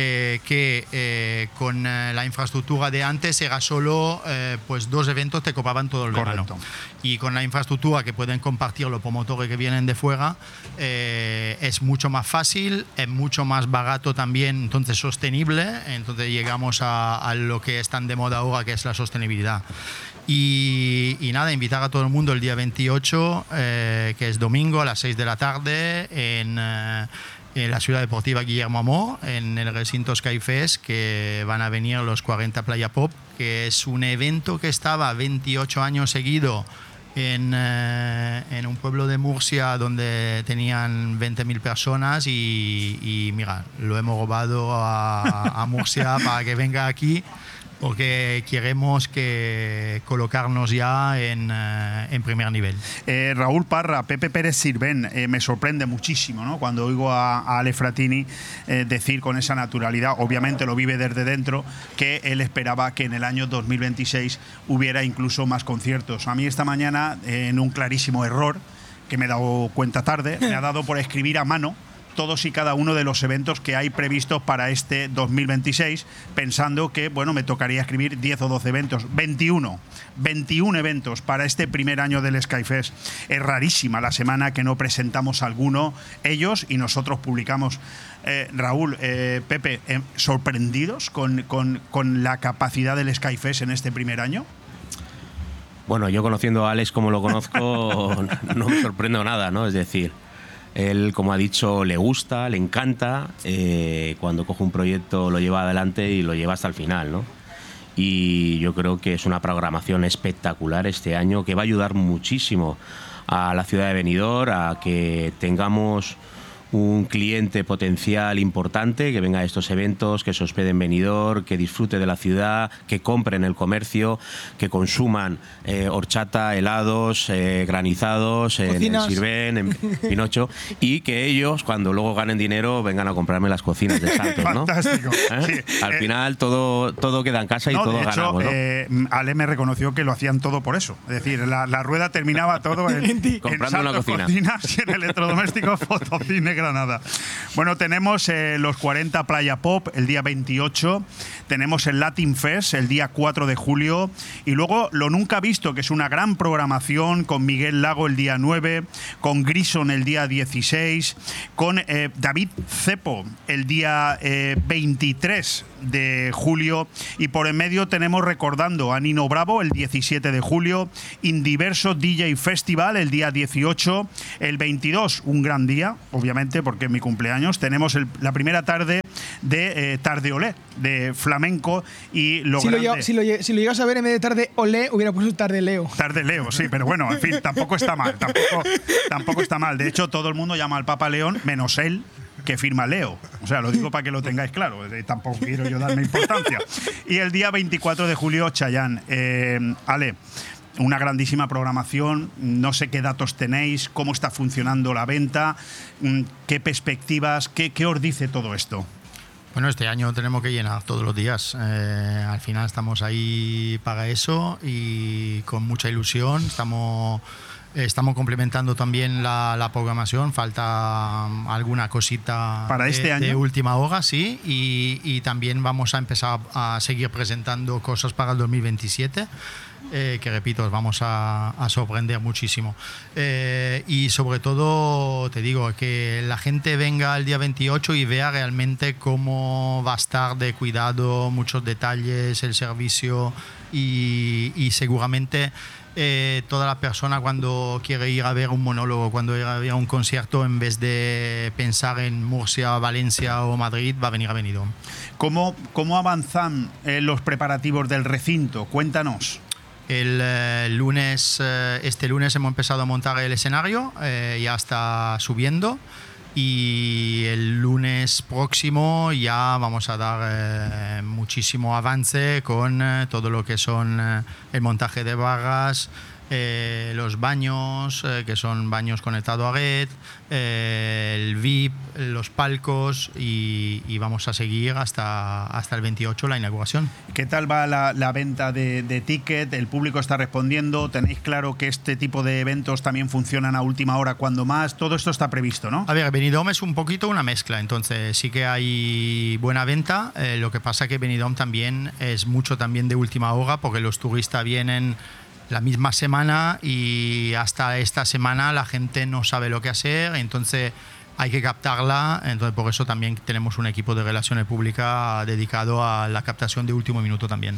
que con la infraestructura de antes era solo pues 2 eventos te copaban todo el verano. Y con la infraestructura que pueden compartir los promotores que vienen de fuera, es mucho más fácil, es mucho más barato también, entonces sostenible. Entonces llegamos a lo que es tan de moda ahora, que es la sostenibilidad. Y nada, invitar a todo el mundo el día 28, que es domingo, a las 6 de la tarde, en la Ciudad Deportiva Guillermo Amor, en el recinto Skyfest, que van a venir los 40 Playa Pop, que es un evento que estaba 28 años seguido en un pueblo de Murcia donde tenían 20.000 personas y mira, lo hemos robado a Murcia para que venga aquí, porque queremos colocarnos ya en primer nivel. Raúl Parra, Pepe Pérez Sirven, me sorprende muchísimo, ¿no? Cuando oigo a Ale Fratini decir con esa naturalidad, obviamente lo vive desde dentro, que él esperaba que en el año 2026 hubiera incluso más conciertos. A mí esta mañana, en un clarísimo error, que me he dado cuenta tarde, me ha dado por escribir a mano todos y cada uno de los eventos que hay previstos para este 2026, pensando que, bueno, me tocaría escribir 10 o 12 eventos. 21 eventos para este primer año del Skyfest. Es rarísima la semana que no presentamos alguno, ellos y nosotros publicamos. Raúl, Pepe, ¿sorprendidos con la capacidad del Skyfest en este primer año? Bueno, yo conociendo a Alex como lo conozco, no me sorprendo nada, ¿no? Es decir, él, como ha dicho, le gusta, le encanta. Cuando coge un proyecto lo lleva adelante y lo lleva hasta el final, ¿no? Y yo creo que es una programación espectacular este año que va a ayudar muchísimo a la ciudad de Benidorm a que tengamos un cliente potencial importante que venga a estos eventos, que se hospede en Benidorm, que disfrute de la ciudad, que compre en el comercio, que consuman horchata, helados, granizados, en Sirven, en Pinocho, y que ellos, cuando luego ganen dinero, vengan a comprarme las cocinas de Santos, ¿no? Fantástico. Sí. Al final todo queda en casa y todo de hecho, ganamos, ¿no? Ale me reconoció que lo hacían todo por eso. Es decir, la rueda terminaba todo comprando una cocina. Cocinas y en electrodomésticos Fotocine Granada. Bueno, tenemos los 40 Playa Pop el día 28, tenemos el Latin Fest el día 4 de julio y luego lo nunca visto, que es una gran programación con Miguel Lago el día 9, con Grison el día 16, con David Cepo el día 23 de julio y por en medio tenemos recordando a Nino Bravo el 17 de julio, Indiverso DJ Festival el día 18, el 22 un gran día, obviamente porque es mi cumpleaños, tenemos la primera tarde de Tarde Olé, de flamenco y lo grande. Si lo llegas a ver en vez de Tarde Olé hubiera puesto Tarde Leo. Tarde Leo, sí, pero bueno, en fin, tampoco está mal, tampoco está mal. De hecho, todo el mundo llama al Papa León, menos él, que firma Leo. O sea, lo digo para que lo tengáis claro. Tampoco quiero yo darme importancia. Y el día 24 de julio, Chayanne. Ale, una grandísima programación. No sé qué datos tenéis, cómo está funcionando la venta, qué perspectivas, qué os dice todo esto. Bueno, este año tenemos que llenar todos los días. Al final estamos ahí para eso y con mucha ilusión. Estamos complementando también la programación, falta alguna cosita para este año de última hora, sí, y también vamos a empezar a seguir presentando cosas para el 2027. Que repito, os vamos a sorprender muchísimo. Y sobre todo, te digo, que la gente venga el día 28 y vea realmente cómo va a estar de cuidado, muchos detalles, el servicio y seguramente toda la persona cuando quiere ir a ver un monólogo, cuando ir a ver un concierto, en vez de pensar en Murcia, Valencia o Madrid, va a venir a Benidorm. ¿Cómo avanzan los preparativos del recinto? Cuéntanos. Este lunes hemos empezado a montar el escenario, ya está subiendo y el lunes próximo ya vamos a dar muchísimo avance con todo lo que son el montaje de barras, los baños, que son baños conectados a red, el VIP, los palcos y vamos a seguir hasta el 28 la inauguración. ¿Qué tal va la venta de ticket? ¿El público está respondiendo? ¿Tenéis claro que este tipo de eventos también funcionan a última hora cuando más? Todo esto está previsto, ¿no? A ver, Benidorm es un poquito una mezcla, entonces sí que hay buena venta, lo que pasa que Benidorm también es mucho también de última hora porque los turistas vienen la misma semana y hasta esta semana la gente no sabe lo que hacer, entonces hay que captarla, entonces por eso también tenemos un equipo de relaciones públicas dedicado a la captación de último minuto también.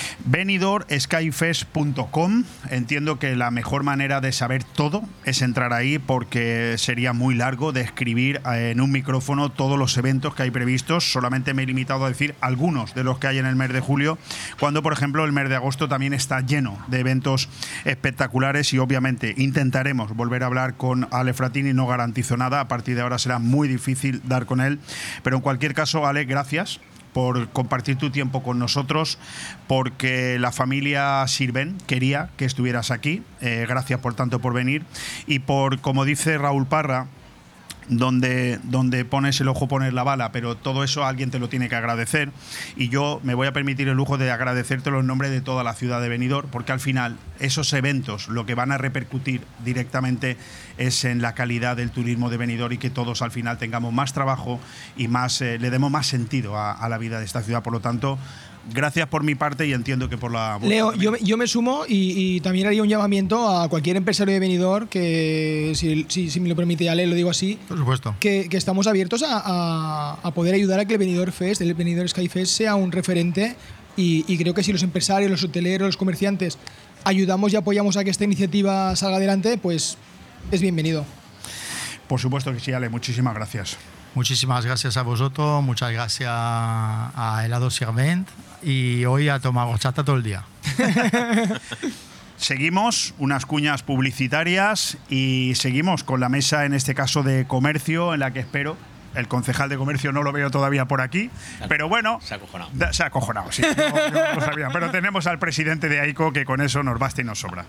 BenidormSkyFest.com. Entiendo que la mejor manera de saber todo es entrar ahí porque sería muy largo describir en un micrófono todos los eventos que hay previstos. Solamente me he limitado a decir algunos de los que hay en el mes de julio, cuando por ejemplo el mes de agosto también está lleno de eventos espectaculares y obviamente intentaremos volver a hablar con Ale Fratini, no garantizo nada, a partir de ahora será muy difícil dar con él, pero en cualquier caso, Ale, gracias por compartir tu tiempo con nosotros, porque la familia Sirven quería que estuvieras aquí, gracias por tanto por venir y por, como dice Raúl Parra, donde pones el ojo pones la bala, pero todo eso alguien te lo tiene que agradecer y yo me voy a permitir el lujo de agradecértelo en nombre de toda la ciudad de Benidorm, porque al final esos eventos lo que van a repercutir directamente es en la calidad del turismo de Benidorm y que todos al final tengamos más trabajo y más le demos más sentido a la vida de esta ciudad. Por lo tanto, gracias por mi parte y entiendo que por la... Leo, yo me sumo y también haría un llamamiento a cualquier empresario de Benidorm que, si me lo permite, Ale, lo digo así, por supuesto, que estamos abiertos a poder ayudar a que el Benidorm Fest, el Benidorm Sky Fest, sea un referente y creo que si los empresarios, los hoteleros, los comerciantes ayudamos y apoyamos a que esta iniciativa salga adelante, pues es bienvenido. Por supuesto que sí, Ale, muchísimas gracias. Muchísimas gracias a vosotros, muchas gracias a Helado Sirvent y hoy a tomar horchata todo el día. seguimos, unas cuñas publicitarias y seguimos con la mesa, en este caso de comercio, en la que espero. El concejal de comercio no lo veo todavía por aquí, pero bueno... Se ha acojonado. Se ha acojonado, sí. Yo no lo sabía, pero tenemos al presidente de AICO, que con eso nos basta y nos sobra.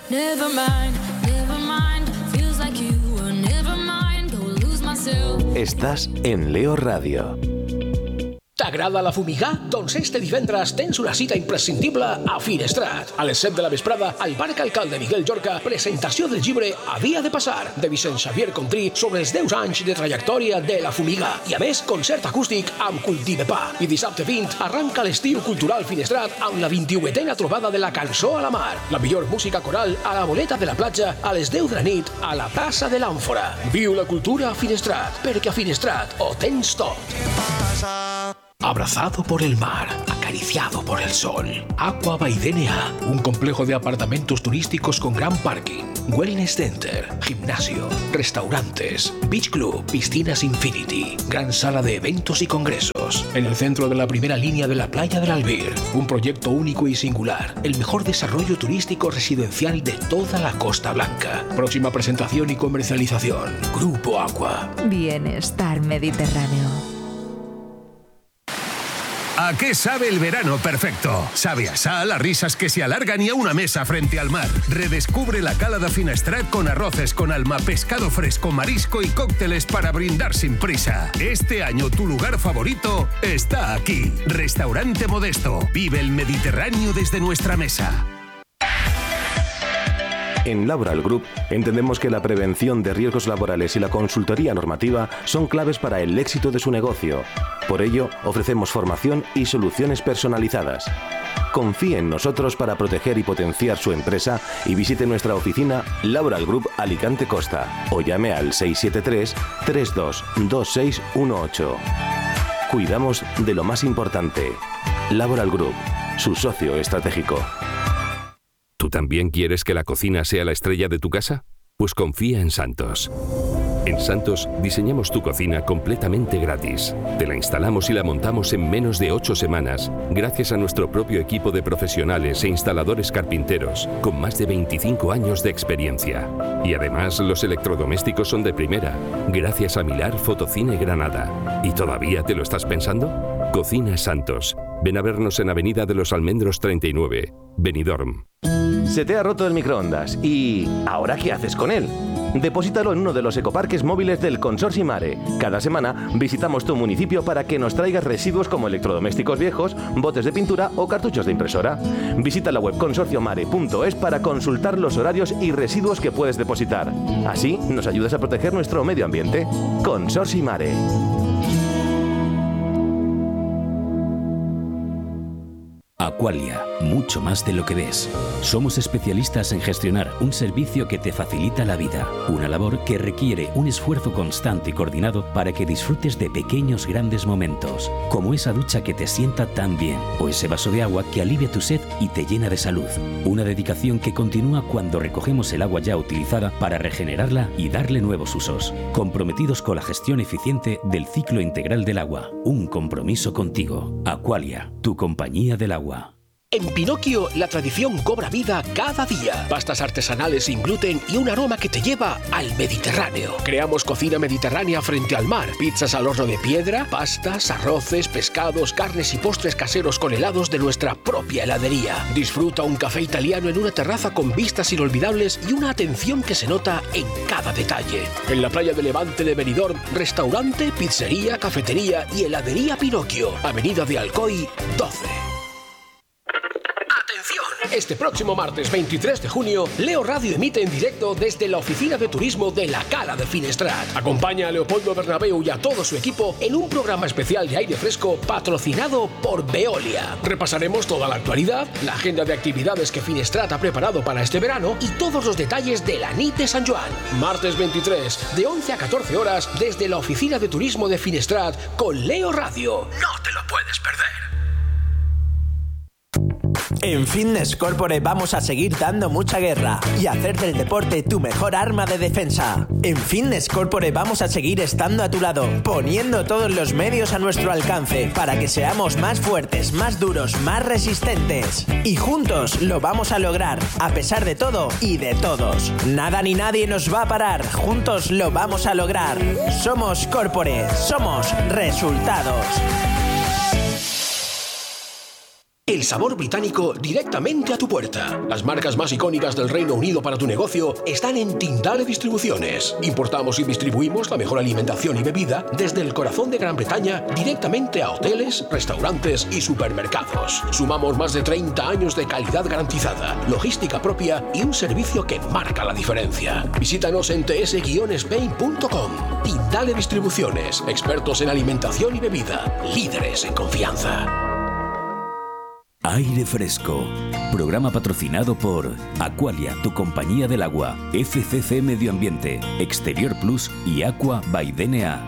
Estás en Leo Radio. T'agrada la fumigà? Doncs este divendres tens una cita imprescindible a Finestrat. A les 7 de la vesprada, al Parc Alcalde Miguel Llorca, presentació del llibre Havia de passar, de Vicent Xavier Contrí, sobre els 10 anys de trajectòria de la fumigà. I a més, concert acústic amb Cultive Pa. I dissabte 20 arranca l'estiu cultural Finestrat amb la 21a trobada de la cançó a la mar. La millor música coral a la boleta de la platja a les 10 de la nit a la plaça de l'Àmfora. Viu la cultura a Finestrat, perquè a Finestrat ho tens tot. Abrazado por el mar, acariciado por el sol. Aqua by DNA, un complejo de apartamentos turísticos con gran parking, wellness center, gimnasio, restaurantes, beach club, piscinas infinity, gran sala de eventos y congresos. En el centro de la primera línea de la playa del Albir, un proyecto único y singular, el mejor desarrollo turístico residencial de toda la Costa Blanca. Próxima presentación y comercialización, Grupo Aqua. Bienestar Mediterráneo. ¿A qué sabe el verano perfecto? Sabe a sal, a risas que se alargan y a una mesa frente al mar. Redescubre la Cala de Finestrat con arroces con alma, pescado fresco, marisco y cócteles para brindar sin prisa. Este año tu lugar favorito está aquí. Restaurante Modesto. Vive el Mediterráneo desde nuestra mesa. En Laboral Group entendemos que la prevención de riesgos laborales y la consultoría normativa son claves para el éxito de su negocio. Por ello, ofrecemos formación y soluciones personalizadas. Confíe en nosotros para proteger y potenciar su empresa y visite nuestra oficina Laboral Group Alicante Costa o llame al 673 322618. Cuidamos de lo más importante. Laboral Group, su socio estratégico. ¿Tú también quieres que la cocina sea la estrella de tu casa? Pues confía en Santos. En Santos diseñamos tu cocina completamente gratis. Te la instalamos y la montamos en menos de 8 semanas, gracias a nuestro propio equipo de profesionales e instaladores carpinteros, con más de 25 años de experiencia. Y además los electrodomésticos son de primera, gracias a Milar Fotocine Granada. ¿Y todavía te lo estás pensando? Cocina Santos. Ven a vernos en Avenida de los Almendros 39, Benidorm. Se te ha roto el microondas y ¿ahora qué haces con él? Deposítalo en uno de los ecoparques móviles del Consorcio Mare. Cada semana visitamos tu municipio para que nos traigas residuos como electrodomésticos viejos, botes de pintura o cartuchos de impresora. Visita la web consorciomare.es para consultar los horarios y residuos que puedes depositar. Así nos ayudas a proteger nuestro medio ambiente. Consorcio Mare. Aqualia, mucho más de lo que ves. Somos especialistas en gestionar un servicio que te facilita la vida, una labor que requiere un esfuerzo constante y coordinado para que disfrutes de pequeños grandes momentos, como esa ducha que te sienta tan bien o ese vaso de agua que alivia tu sed y te llena de salud. Una dedicación que continúa cuando recogemos el agua ya utilizada para regenerarla y darle nuevos usos, comprometidos con la gestión eficiente del ciclo integral del agua. Un compromiso contigo. Aqualia, tu compañía del agua. En Pinocchio, la tradición cobra vida cada día. Pastas artesanales sin gluten y un aroma que te lleva al Mediterráneo. Creamos cocina mediterránea frente al mar. Pizzas al horno de piedra, pastas, arroces, pescados, carnes y postres caseros con helados de nuestra propia heladería. Disfruta un café italiano en una terraza con vistas inolvidables y una atención que se nota en cada detalle. En la playa de Levante de Benidorm, restaurante, pizzería, cafetería y heladería Pinocchio. Avenida de Alcoy, 12. Este próximo martes 23 de junio, Leo Radio emite en directo desde la Oficina de Turismo de la Cala de Finestrat. Acompaña a Leopoldo Bernabéu y a todo su equipo en un programa especial de aire fresco patrocinado por Veolia. Repasaremos toda la actualidad, la agenda de actividades que Finestrat ha preparado para este verano y todos los detalles de la NIT de San Joan. Martes 23, de 11 a 14 horas, desde la Oficina de Turismo de Finestrat con Leo Radio. No te lo puedes perder. En Fitness Corporate vamos a seguir dando mucha guerra y hacer del deporte tu mejor arma de defensa. En Fitness Corporate vamos a seguir estando a tu lado, poniendo todos los medios a nuestro alcance para que seamos más fuertes, más duros, más resistentes. Y juntos lo vamos a lograr, a pesar de todo y de todos. Nada ni nadie nos va a parar, juntos lo vamos a lograr. Somos Corporate, somos resultados. El sabor británico directamente a tu puerta. Las marcas más icónicas del Reino Unido para tu negocio están en Tindale Distribuciones. Importamos y distribuimos la mejor alimentación y bebida desde el corazón de Gran Bretaña directamente a hoteles, restaurantes y supermercados. Sumamos más de 30 años de calidad garantizada, logística propia y un servicio que marca la diferencia. Visítanos en ts-spain.com. Tindale Distribuciones, expertos en alimentación y bebida, líderes en confianza. Aire Fresco, programa patrocinado por Aqualia, tu compañía del agua, FCC Medio Ambiente, Exterior Plus y Aqua by DNA.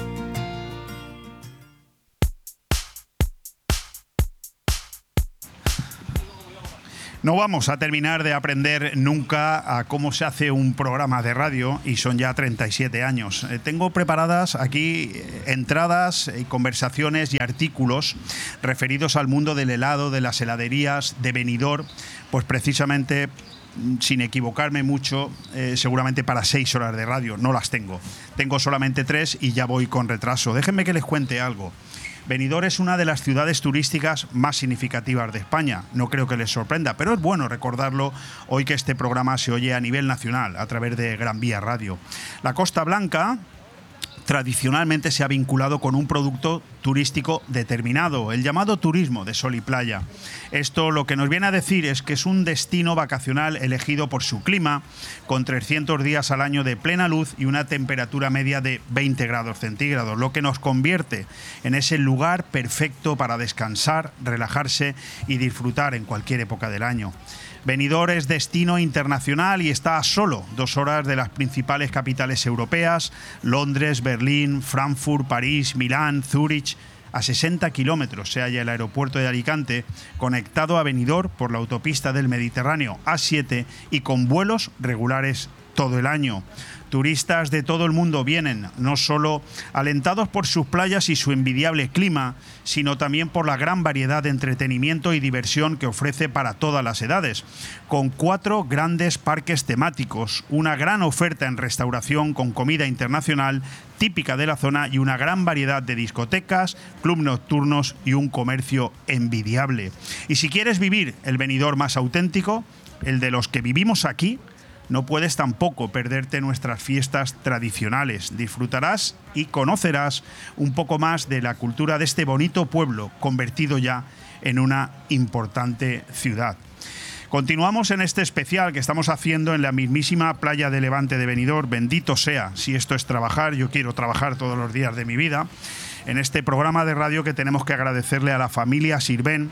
No vamos a terminar de aprender nunca a cómo se hace un programa de radio y son ya 37 años. Tengo preparadas aquí entradas, conversaciones y artículos referidos al mundo del helado, de las heladerías, de Benidorm, pues precisamente, sin equivocarme mucho, seguramente para 6 horas de radio. No las tengo. Tengo solamente 3 y ya voy con retraso. Déjenme que les cuente algo. Benidorm es una de las ciudades turísticas más significativas de España. No creo que les sorprenda, pero es bueno recordarlo hoy que este programa se oye a nivel nacional a través de Gran Vía Radio. La Costa Blanca tradicionalmente se ha vinculado con un producto turístico determinado, el llamado turismo de sol y playa. Esto lo que nos viene a decir es que es un destino vacacional elegido por su clima, con 300 días al año de plena luz y una temperatura media de 20 grados centígrados, lo que nos convierte en ese lugar perfecto para descansar, relajarse y disfrutar en cualquier época del año. Benidorm es destino internacional y está a solo 2 horas de las principales capitales europeas: Londres, Berlín, Frankfurt, París, Milán, Zúrich. A 60 kilómetros se halla el aeropuerto de Alicante, conectado a Benidorm por la autopista del Mediterráneo A7 y con vuelos regulares todo el año. Turistas de todo el mundo vienen, no solo alentados por sus playas y su envidiable clima, sino también por la gran variedad de entretenimiento y diversión que ofrece para todas las edades, con 4 grandes parques temáticos, una gran oferta en restauración con comida internacional típica de la zona y una gran variedad de discotecas, clubes nocturnos y un comercio envidiable. Y si quieres vivir el Benidorm más auténtico, el de los que vivimos aquí, no puedes tampoco perderte nuestras fiestas tradicionales. Disfrutarás y conocerás un poco más de la cultura de este bonito pueblo, convertido ya en una importante ciudad. Continuamos en este especial que estamos haciendo en la mismísima playa de Levante de Benidorm. Bendito sea, si esto es trabajar, yo quiero trabajar todos los días de mi vida. En este programa de radio que tenemos que agradecerle a la familia Sirven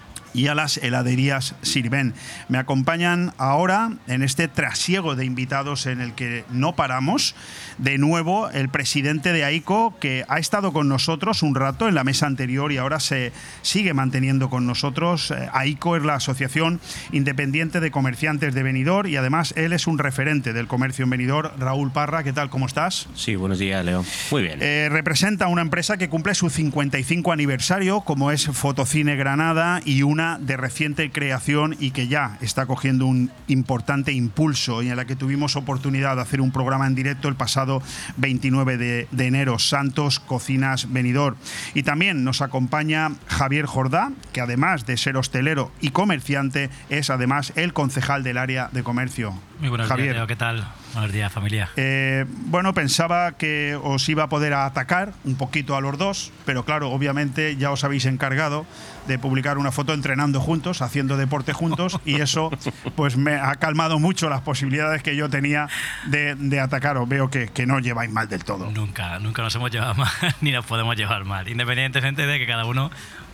y a las heladerías Sirven. Me acompañan ahora en este trasiego de invitados en el que no paramos. De nuevo, el presidente de AICO, que ha estado con nosotros un rato en la mesa anterior y ahora se sigue manteniendo con nosotros. AICO es la Asociación Independiente de Comerciantes de Benidorm y además él es un referente del comercio en Benidorm. Raúl Parra, ¿qué tal? ¿Cómo estás? Sí, buenos días, Leo. Muy bien. Representa una empresa que cumple su 55 aniversario, como es Fotocine Granada, y una de reciente creación y que ya está cogiendo un importante impulso y en la que tuvimos oportunidad de hacer un programa en directo el pasado 29 de enero, Santos Cocinas Benidorm. Y también nos acompaña Javier Jordá, que además de ser hostelero y comerciante, es además el concejal del área de comercio. Muy buenos Javier. días, Leo. ¿Qué tal? Buenos días, familia. Bueno, pensaba que os iba a poder atacar un poquito a los dos, pero claro, obviamente ya os habéis encargado de publicar una foto entrenando juntos, haciendo deporte juntos, y eso pues me ha calmado mucho las posibilidades que yo tenía de atacaros. Veo que no lleváis mal del todo. Nunca nos hemos llevado mal, ni nos podemos llevar mal, independientemente de que cada uno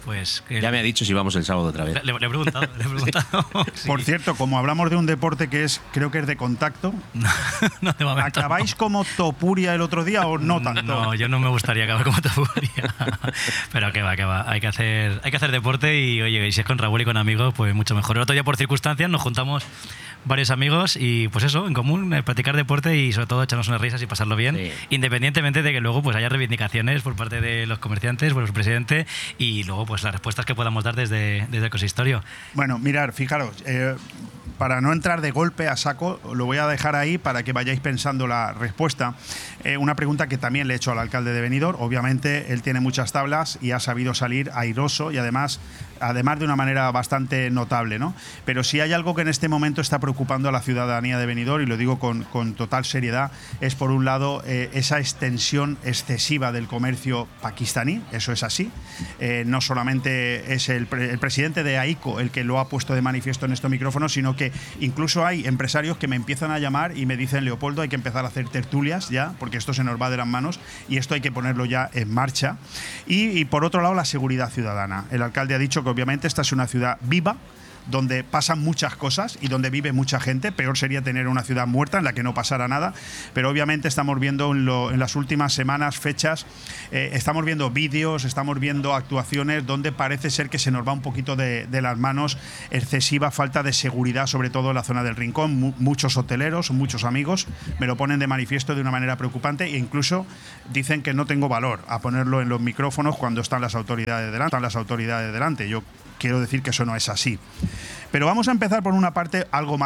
pues... Ya me ha dicho si vamos el sábado otra vez. Le he preguntado. Sí. Por cierto, como hablamos de un deporte que creo que es de contacto, No, de momento ¿acabáis como Topuria el otro día o no tanto? No, yo no me gustaría acabar como Topuria. Pero que va. Hay que hacer deporte y, oye, y si es con Raúl y con amigos, pues mucho mejor. El otro día, por circunstancias, nos juntamos varios amigos y, pues eso, en común, practicar deporte y sobre todo echarnos unas risas y pasarlo bien, independientemente de que luego pues haya reivindicaciones por parte de los comerciantes, por el presidente y luego pues las respuestas que podamos dar desde el consistorio. Bueno, mirar, fijaros, para no entrar de golpe a saco, lo voy a dejar ahí para que vayáis pensando la respuesta. Una pregunta que también le he hecho al alcalde de Benidorm. Obviamente, él tiene muchas tablas y ha sabido salir airoso y además de una manera bastante notable, ¿no? Pero si hay algo que en este momento está preocupando a la ciudadanía de Benidorm, y lo digo con total seriedad, es por un lado esa extensión excesiva del comercio pakistaní. Eso es así. No solamente es el presidente de AICO el que lo ha puesto de manifiesto en estos micrófonos, sino que incluso hay empresarios que me empiezan a llamar y me dicen: Leopoldo, hay que empezar a hacer tertulias ya, porque esto se nos va de las manos y esto hay que ponerlo ya en marcha. Y por otro lado, la seguridad ciudadana. El alcalde ha dicho que obviamente esta es una ciudad viva, donde pasan muchas cosas y donde vive mucha gente. Peor sería tener una ciudad muerta en la que no pasara nada, pero obviamente estamos viendo en las últimas semanas, fechas, estamos viendo vídeos, estamos viendo actuaciones donde parece ser que se nos va un poquito de las manos, excesiva falta de seguridad, sobre todo en la zona del Rincón. Muchos hoteleros, muchos amigos me lo ponen de manifiesto de una manera preocupante e incluso dicen que no tengo valor a ponerlo en los micrófonos cuando están las autoridades delante. Yo quiero decir que eso no es así. Pero vamos a empezar por una parte algo más